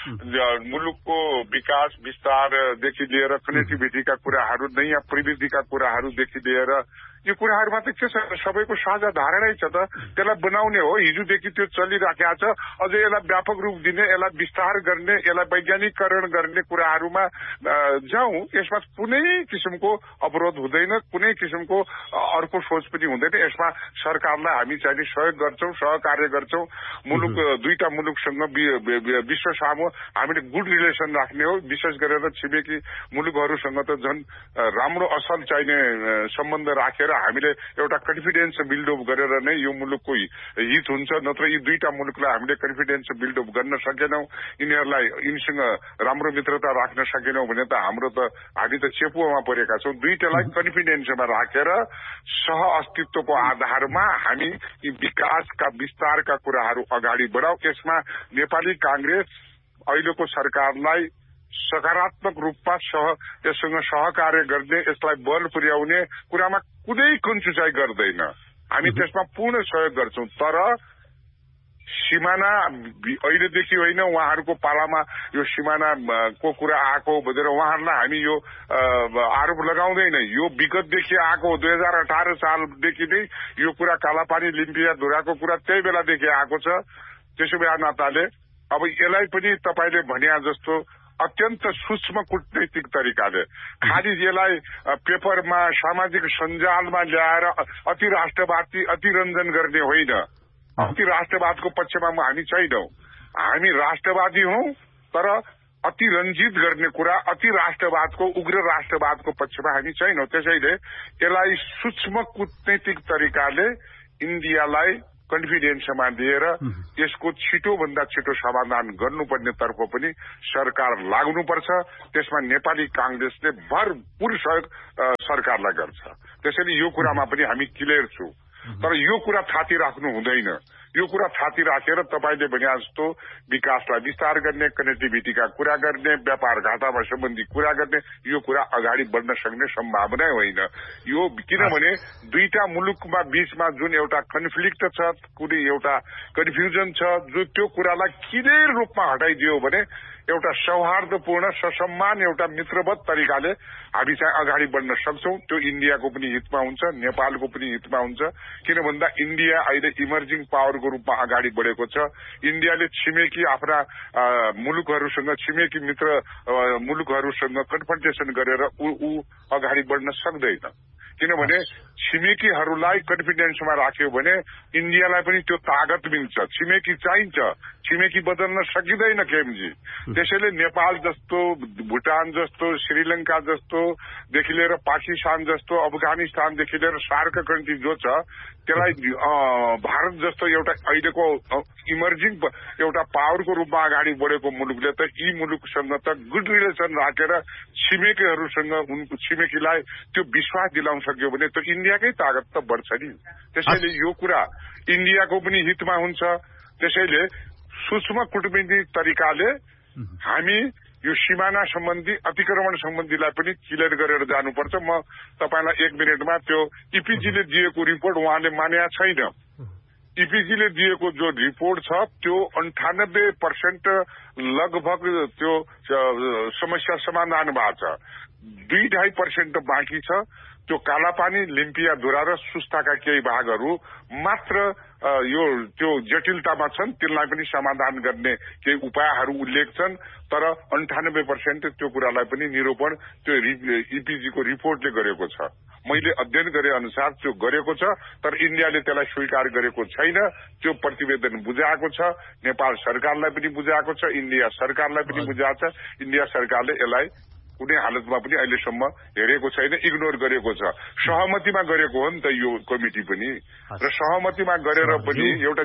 मुलुकको विकास विस्तारदेखि लिएर कनेक्टिभिटीका कुराहरू, नयाँ प्रविधिका कुराहरूदेखि लिएर यो कुराहरूमा त के छ, सबैको साझा धारणै छ त, त्यसलाई बनाउने हो। हिजोदेखि त्यो चलिराखेको छ, अझ यसलाई व्यापक रूप दिने, यसलाई विस्तार गर्ने, यसलाई वैज्ञानिकरण गर्ने कुराहरूमा जाउँ। यसमा कुनै किसिमको अवरोध हुँदैन, कुनै किसिमको अर्को सोच पनि हुँदैन। यसमा सरकारलाई हामी चाहिँ सहयोग गर्छौँ, सहकार्य गर्छौँ। मुलुक दुईटा मुलुकसँग विश्व सामु हामीले गुड रिलेसन राख्ने हो। विशेष गरेर छिमेकी मुलुकहरूसँग त झन् राम्रो असल चाहिने सम्बन्ध राखेर हामीले एउटा कन्फिडेन्स बिल्डअप गरेर नै यो मुलुकको हित हुन्छ। नत्र यी दुईटा मुलुकलाई हामीले कन्फिडेन्स बिल्डअप गर्न सकेनौँ, यिनीसँग राम्रो मित्रता राख्न सकेनौँ भने त हामी त चेपुवामा परेका छौँ। दुईटालाई कन्फिडेन्समा राखेर सह अस्तित्वको आधारमा हामी यी विकासका विस्तारका कुराहरू अगाडि बढाउँ। यसमा नेपाली कांग्रेस अहिलेको सरकारलाई सकारात्मक रूपमा यससँग सहकार्य गर्ने, यसलाई बल पुर्याउने कुरामा कुनै कन्चुचाइ गर्दैन। हामी त्यसमा पूर्ण सहयोग गर्छौँ। तर सिमाना अहिलेदेखि होइन, उहाँहरूको पालामा यो सिमानाको कुरा आएको भनेर उहाँहरूलाई हामी यो आरोप लगाउँदैन। यो विगतदेखि आएको 2018 सालदेखि नै यो कुरा कालापानी लिम्पियाधुराको कुरा त्यही बेलादेखि आएको छ। त्यसो भए नाताले अब यसलाई पनि तपाईँले भने जस्तो अत्यन्त सूक्ष्म कूटनैतिक तरिकाले खालि यसलाई पेपरमा सामाजिक सञ्जालमा ल्याएर अति राष्ट्रवादी अतिरञ्जन गर्ने होइन। अति राष्ट्रवादको पक्षमा हामी छैनौं। हामी राष्ट्रवादी हौं, तर अतिरञ्जित गर्ने कुरा अति राष्ट्रवादको उग्र राष्ट्रवादको पक्षमा हामी छैनौं। त्यसैले यसलाई सूक्ष्म कूटनैतिक तरिकाले इन्डियालाई कन्फिडेन्समा लिएर यसको छिटोभन्दा छिटो समाधान गर्नुपर्ने तर्फ पनि सरकार लाग्नुपर्छ। त्यसमा नेपाली कांग्रेसले भरपूर सहयोग सरकारलाई गर्छ। त्यसैले यो कुरामा पनि हामी क्लियर छौं। तर यो कुरा थाती राख्नु हुँदैन। यो कुरा थाती राखेर तपाईले भने जस्तो विकासलाई विस्तार गर्ने, कनेक्टिभिटीका कुरा गर्ने, व्यापार घाटामा सम्बन्धी कुरा गर्ने, यो कुरा अगाडि बढ्न सक्ने सम्भावना होइन। यो किनभने दुईटा मुलुकमा बीचमा जुन एउटा कन्फ्लिक्ट छ, कुनै एउटा कन्फ्युजन छ, जो त्यो कुरालाई क्लियर रूपमा हटाइदियो भने एउटा सौहार्दपूर्ण ससम्मान एउटा मित्रवत तरिकाले हामी चाहिँ अगाडि बढ्न सक्छौं। त्यो इन्डियाको पनि हितमा हुन्छ, नेपालको पनि हितमा हुन्छ। किन भन्दा इन्डिया अहिले इमर्जिङ पावरको रूपमा अगाडि बढेको छ। इन्डियाले छिमेकी आफ्ना मुलुकहरूसँग, छिमेकी मित्र मुलुकहरूसँग कन्फ्रन्टेसन गरेर ऊ अगाडि बढ्न सक्दैन। किनभने छिमेकीहरूलाई कन्फिडेन्समा राख्यो भने इन्डियालाई पनि त्यो तागत मिल्छ। छिमेकी चाहिन्छ, छिमेकी बदल्न सकिँदैन केमजी। त्यसैले नेपाल जस्तो, भुटान जस्तो, श्रीलंका जस्तोदेखि लिएर पाकिस्तान जस्तो, अफगानिस्तानदेखि लिएर सार्क कन्ट्री जो छ, त्यसलाई भारत जस्तो एउटा अहिलेको इमर्जिङ एउटा पावरको रूपमा अगाडि बढेको मुलुकले त यी मुलुकसँग त गुड रिलेसन राखेर छिमेकीहरूसँग छिमेकीलाई त्यो विश्वास दिलाउन सक्यो भने त इन्डियाकै तागत त बढ्छ नि। त्यसैले यो कुरा इन्डियाको पनि हितमा हुन्छ। त्यसैले सूक्ष्म कूटनीतिक तरिकाले हामी यो सिमाना सम्बन्धी, अतिक्रमण सम्बन्धीलाई पनि क्लियर गरेर जानुपर्छ। म तपाईलाई 1 मिनेटमा त्यो इपिजीले दिएको रिपोर्ट उहाँले मानेका छैन। इपिजीले दिएको जो रिपोर्ट छ त्यो 98% लगभग त्यो समस्या समाधान भएको छ। 2-2.5% बाँकी छ। त्यो कालापानी, लिम्पियाधुरा र सुस्ताका केही भागहरू मात्र यो त्यो जटिलतामा छन्। त्यसलाई पनि समाधान गर्ने केही उपायहरू उल्लेख छन्। तर 98% त्यो कुरालाई पनि निरूपण त्यो इपिजीको रिपोर्टले गरेको छ। मैले अध्ययन गरे अनुसार त्यो गरेको छ। तर इन्डियाले त्यसलाई स्वीकार गरेको छैन। त्यो प्रतिवेदन बुझाएको छ। नेपाल सरकारलाई पनि बुझाएको छ, इन्डिया सरकारलाई पनि बुझाएको छ। इन्डिया सरकारले यसलाई कुनै हालतमा पनि अहिलेसम्म हेरेको छैन, इग्नोर गरेको छ। सहमतिमा गरेको हो नि त यो कमिटी पनि, र सहमतिमा गरेर पनि एउटा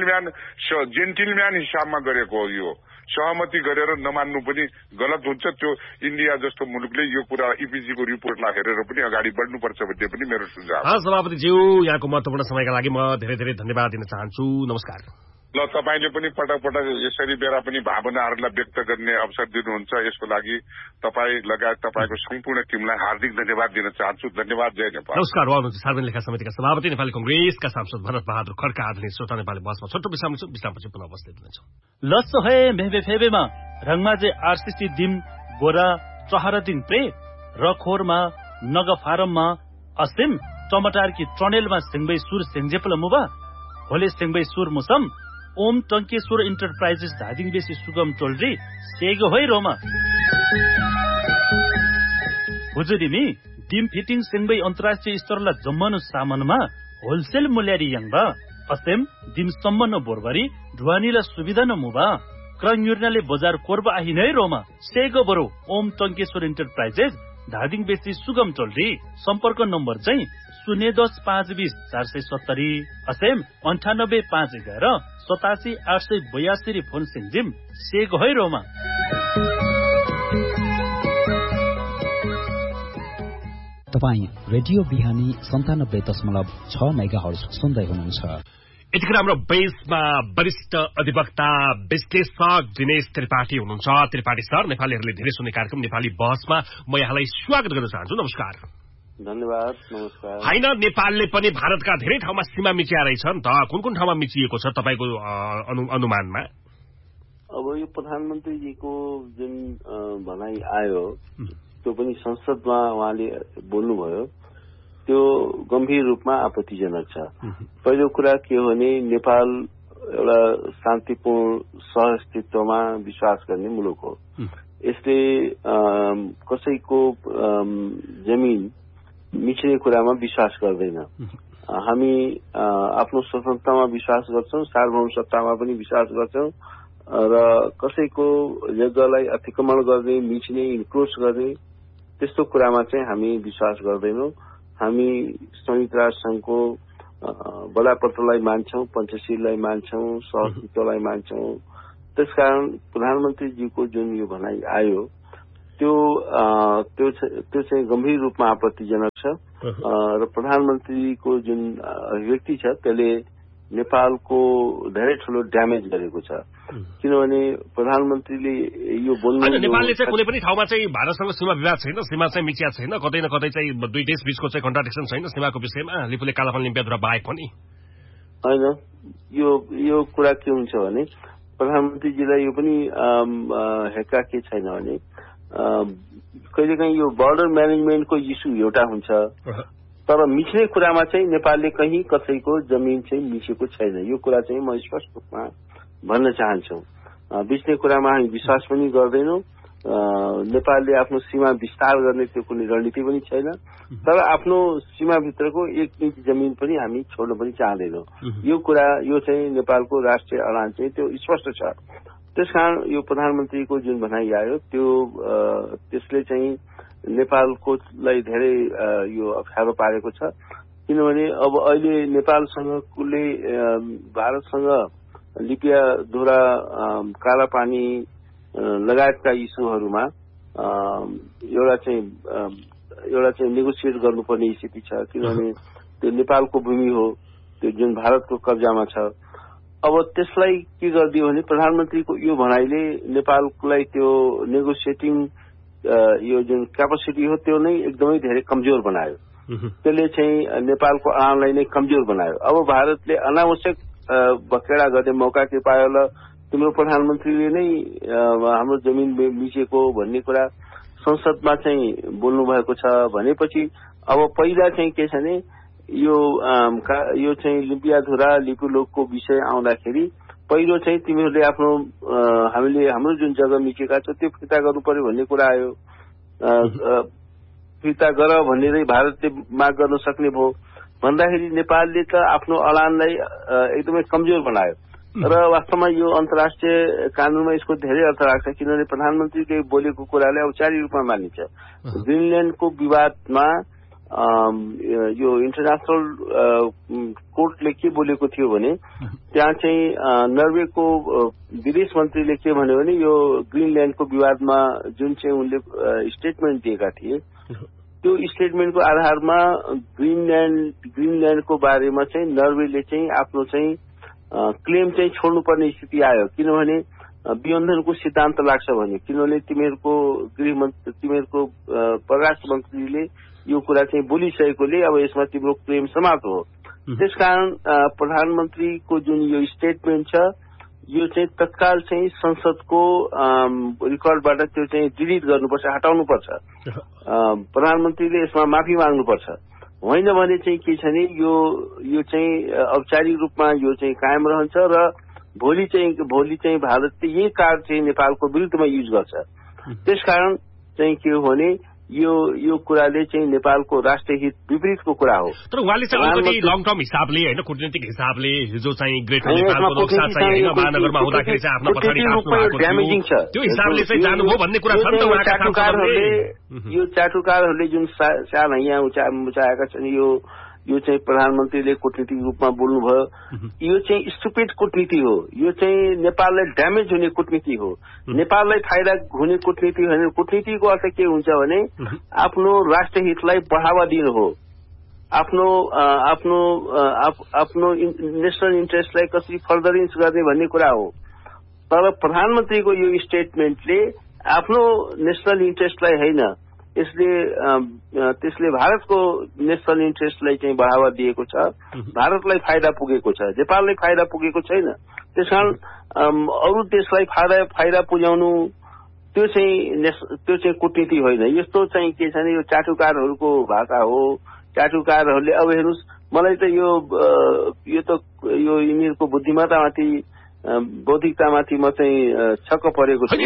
जेन्टिलम्यान हिसाबमा गरेको हो। यो सहमति गरेर नमान्नु पनि गलत हुन्छ। त्यो इन्डिया जस्तो मुलुकले यो कुरा इपिजीको रिपोर्टलाई हेरेर पनि अगाडि बढ्नुपर्छ भन्ने पनि मेरो सुझाव। सभापतिज्यू, यहाँको महत्वपूर्ण समयका लागि म धेरै धेरै धन्यवाद दिन चाहन्छु। नमस्कार। ल, तपाईले पनि पटक पटक यसरी बेला पनि भावनाहरूलाई व्यक्त गर्ने अवसर दिनुहुन्छ। यसको लागि तपाईँ लगायत तपाईँको सम्पूर्ण टिमलाई हार्दिक धन्यवाद दिन चाहन्छु। धन्यवाद। जय नेपाल। नमस्कार। उहाँ सार्वजनिक लेखा समितिका सभापति, नेपाली कांग्रेसका सांसद भरत बहादुर खड्का। आधुनिक श्रोता नेपाली बसमा छोटो विश्रामपछि पुनः उपस्थित हुनेछौँ। लस्सो है मेहबे फेबेमा रङमाजे आरसीसी दिम गोरा चहरदिन प्रे रखोरमा नग फारममा असिम टमाटार की ट्रनेलमा सिंगबै सुर सिंगजेपल मुबा होले सिंगबै सुर मुसम ओम टंकेश्वर इन्टरप्राइजेस धादिङ बेसी सुगम टोलरी सेगो होइ रोमा हुजुरिमी डिम फिटिङ सिंगबै अन्तर्राष्ट्रिय स्तरला जम्मनु सामानमा होलसेल मूल्यारी यङबा असेम डिम सम्मन बोरबरी ढुवानीला सुविधा न मुबा क्रङयुर्नाले बजार कोर्ब आहि नै रोमा सेगो बरो ओम टंकेश्वर इन्टरप्राइजेस धादिङ बेसी सुगम टोलरी सम्पर्क नम्बर चाहिँ 010-520 470 असेम 98-511 87-882 फोन सिंजिम सेग है रोमा। तपाईँ रेडियो बिहानी 97.6 मेगाहर्ज सुन्दै हुनुहुन्छ। यतिखेर हाम्रो बेसमा वरिष्ठ अधिवक्ता विश्लेषक दिनेश त्रिपाठी हुनुहुन्छ। त्रिपाठी सर, नेपालीहरूले धेरै सुन्ने कार्यक्रम नेपाली बहसमा म यहाँलाई स्वागत गर्न चाहन्छु। नमस्कार। धन्यवाद। नमस्कार। हैन, नेपालले पनि भारतका धेरै ठाउँमा सीमा मिचिया रहेछ नि त। कुन कुन ठाउँमा मिचिएको छ तपाईको अनुमानमा? अब यो प्रधानमन्त्रीजीको जुन भनाइ आयो त्यो पनि संसदमा उहाँले बोल्नुभयो, त्यो गम्भीर रूपमा आपत्तिजनक छ। पहिलो कुरा के हो भने नेपाल एउटा शान्तिपूर्ण सहअस्तित्वमा विश्वास गर्ने मुलुक हो। यसले कसैको जमिन मिच्ने कुरामा विश्वास गर्दैन। हामी आफ्नो स्वतन्त्रतामा विश्वास गर्छौं, सार्वभौम सत्तामा पनि विश्वास गर्छौं र कसैको जग्गालाई अतिक्रमण गर्ने, मिच्ने, इन्क्रोच गर्ने त्यस्तो कुरामा चाहिँ हामी विश्वास गर्दैनौं। हामी संयुक्त राष्ट्र संघको बडापत्रलाई मान्छौं, पञ्चशीललाई मान्छौं, सहअस्तित्वलाई मान्छौं। त्यसकारण प्रधानमन्त्रीजीको जुन यो भनाइ आयो त्यो चाहिँ गम्भीर रूपमा आपत्तिजनक छ र प्रधानमन्त्रीको जुन अभिव्यक्ति छ त्यसले नेपालको धेरै ठूलो ड्यामेज गरेको छ। किनभने प्रधानमन्त्रीले यो बोल्नु नेपालले चाहिँ कुनै पनि ठाउँमा चाहिँ भारतसँग सीमा विवाद छैन, सीमा चाहिँ मिचिया छैन, कतै न कतै चाहिँ दुई देश बीचको चाहिँ कन्ट्राडिक्सन छैन सीमाको विषयमा, लिपुले कालापानी लिम्पियाधुरा बाहेक पनि हैन। यो कुरा के हुन्छ भने प्रधानमन्त्रीजीलाई यो पनि हेक्का के छैन भने कहिलेकाहीँ यो बर्डर म्यानेजमेन्टको इस्यु एउटा हुन्छ, तर मिच्ने कुरामा चाहिँ नेपालले कहीँ कसैको जमिन चाहिँ मिचेको छैन। यो कुरा चाहिँ म स्पष्ट रूपमा भन्न चाहन्छु। मिच्ने कुरामा हामी विश्वास पनि गर्दैनौं। नेपालले आफ्नो सीमा विस्तार गर्ने त्यो कुनै रणनीति पनि छैन, तर आफ्नो सीमाभित्रको 1 इन्च जमिन पनि हामी छोड्न पनि चाहँदैनौं। यो कुरा यो चाहिँ नेपालको राष्ट्रिय अडान चाहिँ त्यो स्पष्ट छ। त्यसकारण यो प्रधानमन्त्रीको जुन भनाइ आयो त्यसले चाहिँ नेपालकोलाई धेरै यो अप्ठ्यारो पारेको छ। किनभने अब अहिले नेपालसँग कुनै भारतसँग लिपियाधुरा, कालापानी लगायतका इस्युहरूमा एउटा चाहिँ नेगोसिएट गर्नुपर्ने स्थिति छ। किनभने त्यो नेपालको भूमि हो, त्यो जुन भारतको कब्जामा छ। अब त्यसलाई के गरिदियो भने प्रधानमन्त्रीको यो भनाइले नेपाललाई त्यो नेगोसिएटिङ यो जुन क्यापासिटी हो त्यो नै एकदमै धेरै कमजोर बनायो। त्यसले चाहिँ नेपालको अडानलाई नै कमजोर बनायो। अब भारतले अनावश्यक बखेडा गर्ने मौका के पायो होला, तिम्रो प्रधानमन्त्रीले नै हाम्रो जमिन मिचेको भन्ने कुरा संसदमा चाहिँ बोल्नु भएको छ भनेपछि अब पहिला चाहिँ के छ भने यो चाहिँ लिम्पियाधुरा लिपुलोकको विषय आउँदाखेरि पहिलो चाहिँ तिमीहरूले हामीले हाम्रो जुन जग्गा मिचेका छ त्यो फिर्ता गर्नु पर्यो भन्ने कुरा आयो। फिर्ता गर भनेरै भारतले माग गर्न सक्ने भयो भन्दाखेरि नेपालले त आफ्नो अडानलाई एकदमै कमजोर बनायो र वास्तवमा यो अन्तर्राष्ट्रिय कानूनमा यसको धेरै अर्थ राख्छ। किनभने प्रधानमन्त्रीले बोलेको कुरालाई औपचारिक रूपमा मानिन्छ। ग्रिनल्यान्डको विवादमा यो इन्टरनेशनल कोर्टले के बोलेको थियो भने त्यहाँ चाहिँ नर्वेको विदेश मन्त्रीले के भन्यो भने यो ग्रिनल्यान्डको विवादमा जुन चाहिँ उनले स्टेटमेन्ट दिएका थिए त्यो स्टेटमेन्टको आधारमा ग्रिनल्यान्डको बारेमा चाहिँ नर्वेले चाहिँ आफ्नो चाहिँ क्लेम चाहिँ छोड्नुपर्ने स्थिति आयो। किनभने विबन्धनको सिद्धान्त लाग्छ भने, किनभने तिमीहरूको परराष्ट्र मन्त्रीले यो कुरा चाहिँ बोलिसकेकोले अब यसमा तिम्रो क्लेम समाप्त हो। त्यसकारण प्रधानमन्त्रीको जुन यो स्टेटमेन्ट छ यो चाहिँ तत्काल चाहिँ संसदको रेकर्डबाट त्यो चाहिँ डिलिट गर्नुपर्छ, हटाउनुपर्छ। प्रधानमन्त्रीले यसमा माफी माग्नुपर्छ। होइन भने चाहिँ के छ भने यो चाहिँ औपचारिक रूपमा यो चाहिँ कायम रहन्छ र भोलि चाहिँ भारतले यही कार्ड चाहिँ नेपालको विरुद्धमा युज गर्छ। त्यसकारण चाहिँ के हो भने यो कुराले चाहिँ नेपालको राष्ट्रिय हित विपरीतको कुरा हो। तर उहाँले चाहिँ अलिकति लङ टर्म हिसाबले होइन, कूटनीतिक हिसाबले हिजो चाहिँ ग्रेटर नेपालको नक्सा चाहिँ होइन महानगरमा हुँदाखेरि चाहिँ आफ्नो पछाडि ड्यामेजिङ छ त्यो हिसाबले चाहिँ जानुभयो भन्ने कुरा छ नि त उहाँका सांसदहरूले। यो चाटुकारहरूले जुन साल यहाँ उचाएका छन् यो चाहिँ प्रधानमन्त्रीले कूटनीतिक रूपमा बोल्नुभयो, यो चाहिँ स्टुपिड कूटनीति हो। यो चाहिँ नेपाललाई ड्यामेज हुने कूटनीति हो, नेपाललाई फाइदा हुने कूटनीति होइन। कूटनीतिको अर्थ के हुन्छ भने आफ्नो राष्ट्रिय हितलाई बढ़ावा दिनु हो, आफ्नो नेशनल इन्ट्रेस्टलाई कसरी फर्दरेन्स गर्ने भन्ने कुरा हो। तर प्रधानमन्त्रीको यो स्टेटमेन्टले आफ्नो नेशनल इन्ट्रेस्टलाई होइन, त्यसले भारतको नेशनल इन्ट्रेस्टलाई चाहिँ बढ़ावा दिएको छ, भारतलाई फाइदा पुगेको छ, नेपाललाई फाइदा पुगेको छैन। त्यसकारण अरू देशलाई फाइदा पुर्याउनु त्यो चाहिँ कूटनीति होइन। यस्तो चाहिँ के छ भने यो चाटुकारहरूको भाषा हो। चाटुकारहरूले अब हेर्नुहोस्, मलाई त यो यिनीहरूको बुद्धिमत्तामाथि बौद्धिकतामाथि म चाहिँ छक्क परेको छु।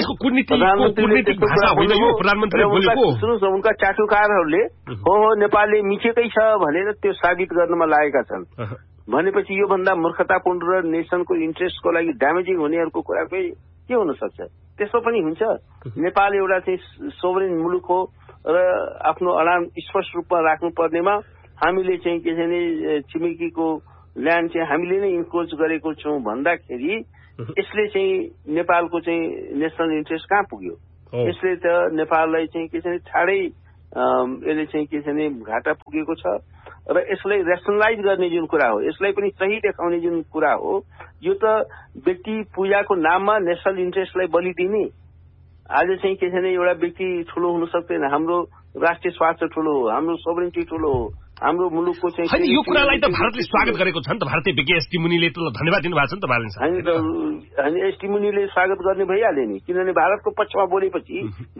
सुन्नुहोस्, उनका चाटुकारहरूले हो नेपालले मिचेकै छ भनेर त्यो साबित गर्नमा लागेका छन् भनेपछि योभन्दा मूर्खतापूर्ण र नेसनको इन्ट्रेस्टको लागि ड्यामेजिङ हुनेहरूको कुरा के हुन सक्छ? त्यस्तो पनि हुन्छ। नेपाल एउटा चाहिँ सोभरेन मुलुक हो र आफ्नो अडान स्पष्ट रूपमा राख्नुपर्नेमा हामीले चाहिँ के छ भने छिमेकीको ल्यान्ड चाहिँ हामीले नै इन्क्रोच गरेको छौँ भन्दाखेरि यसले चाहिँ नेपालको चाहिँ नेसनल इन्ट्रेस्ट कहाँ पुग्यो? यसले त नेपाललाई चाहिँ के छ भने ठाडै यसले चाहिँ के छ भने घाटा पुगेको छ र यसलाई रेसनलाइज गर्ने जुन कुरा हो, यसलाई पनि सही देखाउने जुन कुरा हो, यो त व्यक्ति पूजाको नाममा नेसनल इन्ट्रेस्टलाई बलि दिने। आज चाहिँ के छ भने एउटा व्यक्ति ठुलो हुन सक्दैन, हाम्रो राष्ट्रिय स्वार्थ ठुलो हो, हाम्रो सोभरेन्टी ठुलो हो, हाम्रो मुलुकको चाहिँ यो कुरालाई त भारतले स्वागत गरेको छ नि त। भारतीय विज्ञ एसटी मुनिले त धन्यवाद दिनुभएको छ नि त बालन सर। होइन, एसटी मुनिले स्वागत गर्ने भइहाल्यो नि, किनभने भारतको पक्षमा बोलेपछि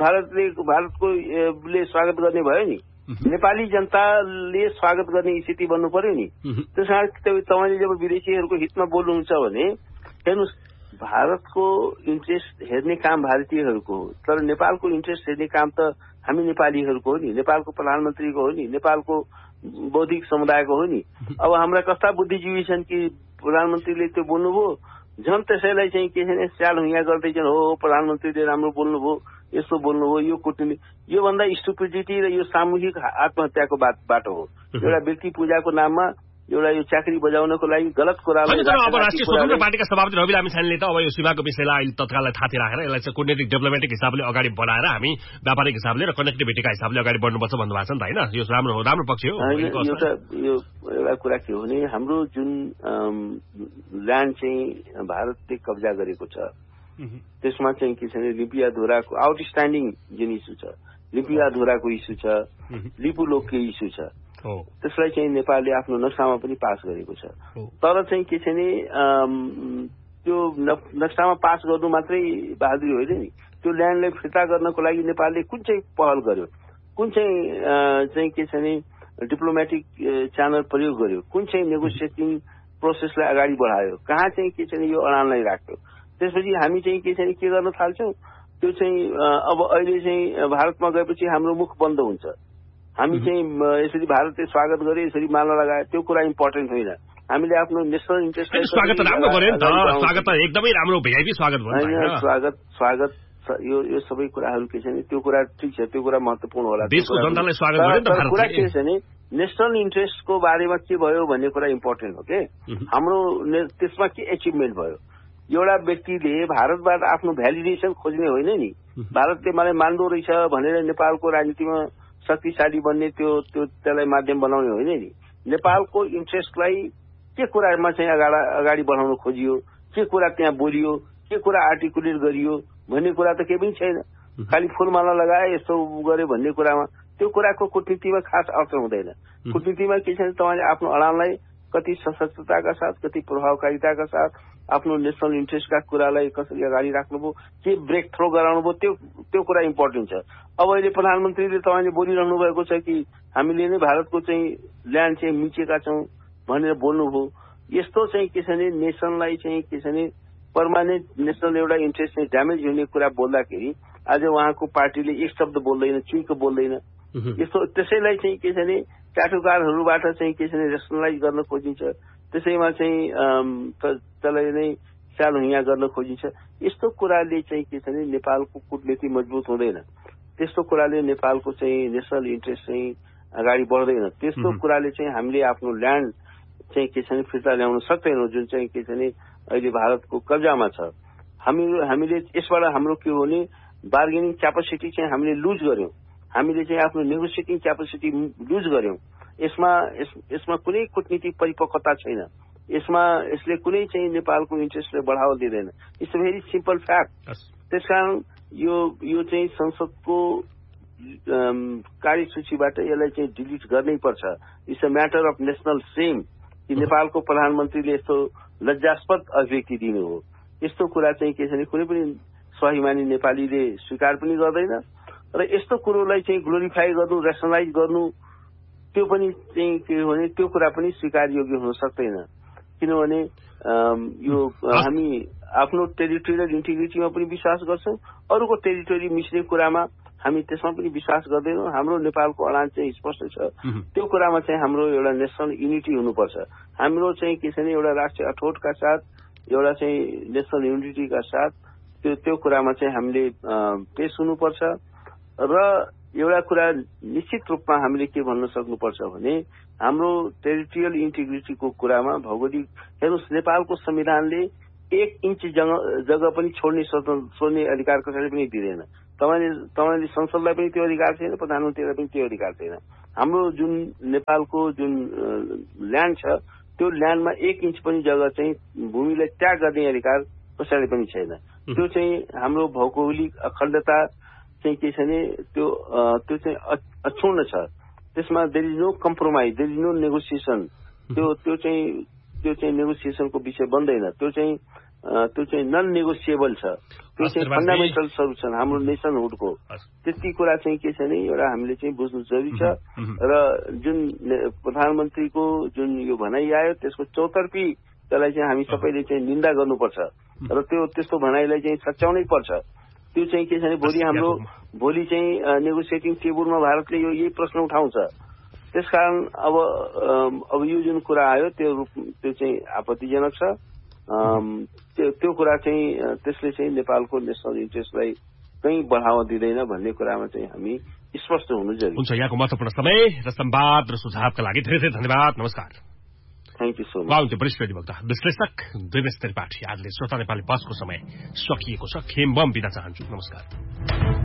भारतले स्वागत गर्ने भयो नि। नेपाली जनताले स्वागत गर्ने स्थिति बन्नु पर्यो नि। त्यस कारण तपाईँले जब विदेशीहरूको हितमा बोल्नुहुन्छ भने हेर्नुहोस्, भारतको इन्ट्रेस्ट हेर्ने काम भारतीयहरूको हो, तर नेपालको इन्ट्रेस्ट हेर्ने काम त हामी नेपालीहरूको हो नि, नेपालको प्रधानमन्त्रीको हो नि, नेपालको बौद्धिक समुदायको हो नि। अब हाम्रा कस्ता बुद्धिजीवी छन् कि प्रधानमन्त्रीले त्यो बोल्नुभयो, झन् त्यसैलाई चाहिँ के छ भने स्याल हुँया गर्दैछन्, हो प्रधानमन्त्रीले राम्रो बोल्नुभयो, यस्तो बोल्नुभयो, यो कुटनीति, योभन्दा स्टुपिडिटी र यो सामूहिक आत्महत्याको बाटो हो। एउटा व्यक्ति पूजाको नाममा एउटा यो चाकरी बजाउनको लागि गलत कुरालाई। अब राष्ट्रिय स्वतन्त्र पार्टीका सभापति रवि लामिछानेले त अब यो सीमाको विषयलाई अहिले तत्काललाई थाती राखेर यसलाई चाहिँ कूटनीतिक डेभलपमेन्टको हिसाबले अगाडि बढाएर हामी व्यापारिक हिसाबले र कनेक्टिभिटीका हिसाबले अगाडि बढ्नुपर्छ भन्नुभएको छ नि त, होइन? यो राम्रो पक्ष हो। यो एउटा कुरा के हो भने हाम्रो जुन ल्यान्ड चाहिँ भारतले कब्जा गरेको छ त्यसमा चाहिँ के छ भने लिपियाधुराको आउटस्ट्यान्डिङ जुन इस्यु छ, लिपियाधुराको इस्यु छ, लिपुलोकको इस्यु छ, त्यसलाई चाहिँ नेपालले आफ्नो नक्सामा पनि पास गरेको छ। तर चाहिँ के छ भने त्यो नक्सामा पास गर्नु मात्रै बहादुरी होइन नि, त्यो ल्यान्डलाई फिर्ता गर्नको लागि नेपालले कुन चाहिँ पहल गर्यो, कुन चाहिँ के छ भने डिप्लोमेटिक च्यानल प्रयोग गर्यो, कुन चाहिँ नेगोसिएटिङ प्रोसेसलाई अगाडि बढायो, कहाँ चाहिँ के छ भने यो अडानलाई राख्यो। त्यसपछि हामी चाहिँ के छ भने के गर्न थाल्छौँ, त्यो चाहिँ अब अहिले चाहिँ भारतमा गएपछि हाम्रो मुख बन्द हुन्छ। हामी चाहिँ यसरी भारतले स्वागत गरे, यसरी माला लगाए, त्यो कुरा इम्पोर्टेन्ट होइन। हामीले आफ्नो नेसनल इन्ट्रेस्ट स्वागत राम्रो गर्यो नि त, स्वागत त एकदमै राम्रो भिआइपी स्वागत भयो। स्वागत यो सबै कुराहरू के छ भने त्यो कुरा ठिक छ, त्यो कुरा महत्त्वपूर्ण होला, देशको जनतालाई स्वागत गर्यो नि त। कुरा के छ भने नेसनल इन्ट्रेस्टको बारेमा के भयो भन्ने कुरा इम्पोर्टेन्ट हो के। हाम्रो त्यसमा के एचिभमेन्ट भयो, एउटा व्यक्तिले भारतबाट आफ्नो भ्यालिडेसन खोज्ने होइन नि, भारतले मलाई मान्दो रहेछ भनेर नेपालको राजनीतिमा शक्तिशाली बन्ने त्यसलाई माध्यम बनाउने होइन नि। नेपालको इन्ट्रेस्टलाई के कुरामा चाहिँ अगाडि बढाउन खोजियो, के कुरा त्यहाँ बोलियो, के कुरा आर्टिकुलेट गरियो भन्ने कुरा त केही पनि छैन। खालि फुलमाला लगाए यस्तो गर्यो भन्ने कुरामा त्यो कुराको कूटनीतिमा खास अर्थ हुँदैन। कूटनीतिमा के छ भने तपाईँले आफ्नो अडानलाई कति सशक्तताका साथ, कति प्रभावकारिताका साथ आफ्नो नेसनल इन्ट्रेस्टका कुरालाई कसरी अगाडि राख्नुभयो, के ब्रेक थ्रो गराउनुभयो, त्यो कुरा इम्पोर्टेन्ट छ। अब अहिले प्रधानमन्त्रीले तपाईँले बोलिरहनु भएको छ कि हामीले नै भारतको चाहिँ ल्यान्ड चाहिँ मिचेका छौँ भनेर बोल्नुभयो। यस्तो चाहिँ के छ भने नेसनलाई चाहिँ के छ भने पर्मानेन्ट नेसनल एउटा इन्ट्रेस्ट चाहिँ ड्यामेज हुने कुरा बोल्दाखेरि आज उहाँको पार्टीले एक शब्द बोल्दैन, चुइको बोल्दैन। यस्तो त्यसैलाई चाहिँ के छ भने चाटुकारहरूबाट चाहिँ के छ भने रेसनलाइज गर्न खोजिन्छ, त्यसैमा चाहिँ त्यसलाई नै स्याल हुँया गर्न खोजिन्छ। यस्तो कुराले चाहिँ के छ भने नेपालको कूटनीति मजबुत हुँदैन, त्यस्तो कुराले नेपालको चाहिँ नेसनल इन्ट्रेस्ट चाहिँ अगाडि बढ्दैन, त्यस्तो कुराले चाहिँ हामीले आफ्नो ल्यान्ड चाहिँ के छ भने फिर्ता ल्याउन सक्दैनौँ, जुन चाहिँ के छ भने अहिले भारतको कब्जामा छ। हामीले यसबाट हाम्रो के हो भने बार्गेनिङ क्यापेसिटी चाहिँ हामीले लुज गर्यौँ, हामीले चाहिँ आफ्नो नेगोसिएटिङ क्यापेसिटी लुज गर्यौँ। यसमा कुनै कूटनीतिक परिपक्वता छैन, यसले कुनै चाहिँ नेपालको इन्ट्रेस्टलाई बढावा दिँदैन। It's a very simple fact. त्यसकारण यो चाहिँ संसदको कार्यसूचीबाट यसलाई चाहिँ डिलिट गर्नै पर्छ। It's a matter of national same कि नेपालको प्रधानमन्त्रीले यस्तो लज्जास्पद अभिव्यक्ति दिनु हो। यस्तो कुरा चाहिँ के छ भने कुनै पनि स्वाभिमानी नेपालीले स्वीकार पनि गर्दैन र यस्तो कुरोलाई चाहिँ ग्लोरिफाई गर्नु, रेसनलाइज गर्नु त्यो पनि चाहिँ के हो भने त्यो कुरा पनि स्वीकार योग्य हुन सक्दैन। किनभने यो हामी आफ्नो टेरिटोरियल इन्टिग्रिटीमा पनि विश्वास गर्छौं, अरूको टेरिटोरी मिच्ने कुरामा हामी त्यसमा पनि विश्वास गर्दैनौं। हाम्रो नेपालको अडान चाहिँ स्पष्ट छ। त्यो कुरामा चाहिँ हाम्रो एउटा नेसनल युनिटी हुनुपर्छ। हाम्रो चाहिँ के छ भने एउटा राष्ट्रिय अठोटका साथ, एउटा चाहिँ नेसनल युनिटीका साथ त्यो कुरामा चाहिँ हामीले पेश हुनुपर्छ। र एउटा कुरा निश्चित रूपमा हामीले के भन्न सक्नुपर्छ भने हाम्रो टेरिटोरियल इन्टिग्रिटीको कुरामा भौगोलिक हेर्नुहोस्, नेपालको संविधानले 1 इन्च जग्गा पनि छोड्ने अधिकार कसैले पनि दिँदैन। तपाईले संसदलाई पनि त्यो अधिकार छैन, प्रधानमन्त्रीलाई पनि त्यो अधिकार छैन। हाम्रो जुन नेपालको जुन ल्यान्ड छ त्यो ल्यान्डमा 1 इन्च पनि जग्गा चाहिँ भूमिलाई त्याग गर्ने अधिकार कसैले पनि छैन। त्यो चाहिँ हाम्रो भौगोलिक अखण्डता चाहिँ के छ भने त्यो चाहिँ अक्षुण्ण छ। त्यसमा there is no compromise, there is no negotiation. त्यो चाहिँ नेगोसिएसनको विषय बन्दैन। त्यो चाहिँ नन नेगोसिएबल छ। त्यो चाहिँ फन्डामेन्टल सल्युसन हाम्रो नेसनहुडको। त्यति कुरा चाहिँ के छ भने एउटा हामीले चाहिँ बुझ्नु जरुरी छ। र जुन प्रधानमन्त्रीको जुन यो भनाइ आयो त्यसको चौतर्फी त्यसलाई चाहिँ हामी सबैले चाहिँ निन्दा गर्नुपर्छ र त्यस्तो भनाइलाई चाहिँ सच्याउनै पर्छ। त्यो चाहिँ के छ भने भोलि चाहिँ नेगोसिएटिङ टेबलमा भारतले यही प्रश्न उठाउँछ। त्यसकारण अब यो जुन कुरा आयो त्यो चाहिँ आपत्तिजनक छ। त्यो कुरा चाहिँ त्यसले चाहिँ नेपालको नेसनल इन्ट्रेस्टलाई कहीँ बढ़ावा दिँदैन भन्ने कुरामा चाहिँ हामी स्पष्ट हुनु जरुरी हुन्छ। यहाँको महत्त्वपूर्ण समय र संवाद र सुझावका लागि धेरै धेरै धन्यवाद। नमस्कार। Thank you so much. वरिष्ठ अधिवक्ता विश्लेषक देवेश त्रिपाठी। आजले श्रोता नेपाली बसको समय सकिएको छ। खेमबम बिदा चाहन्छु। नमस्कार।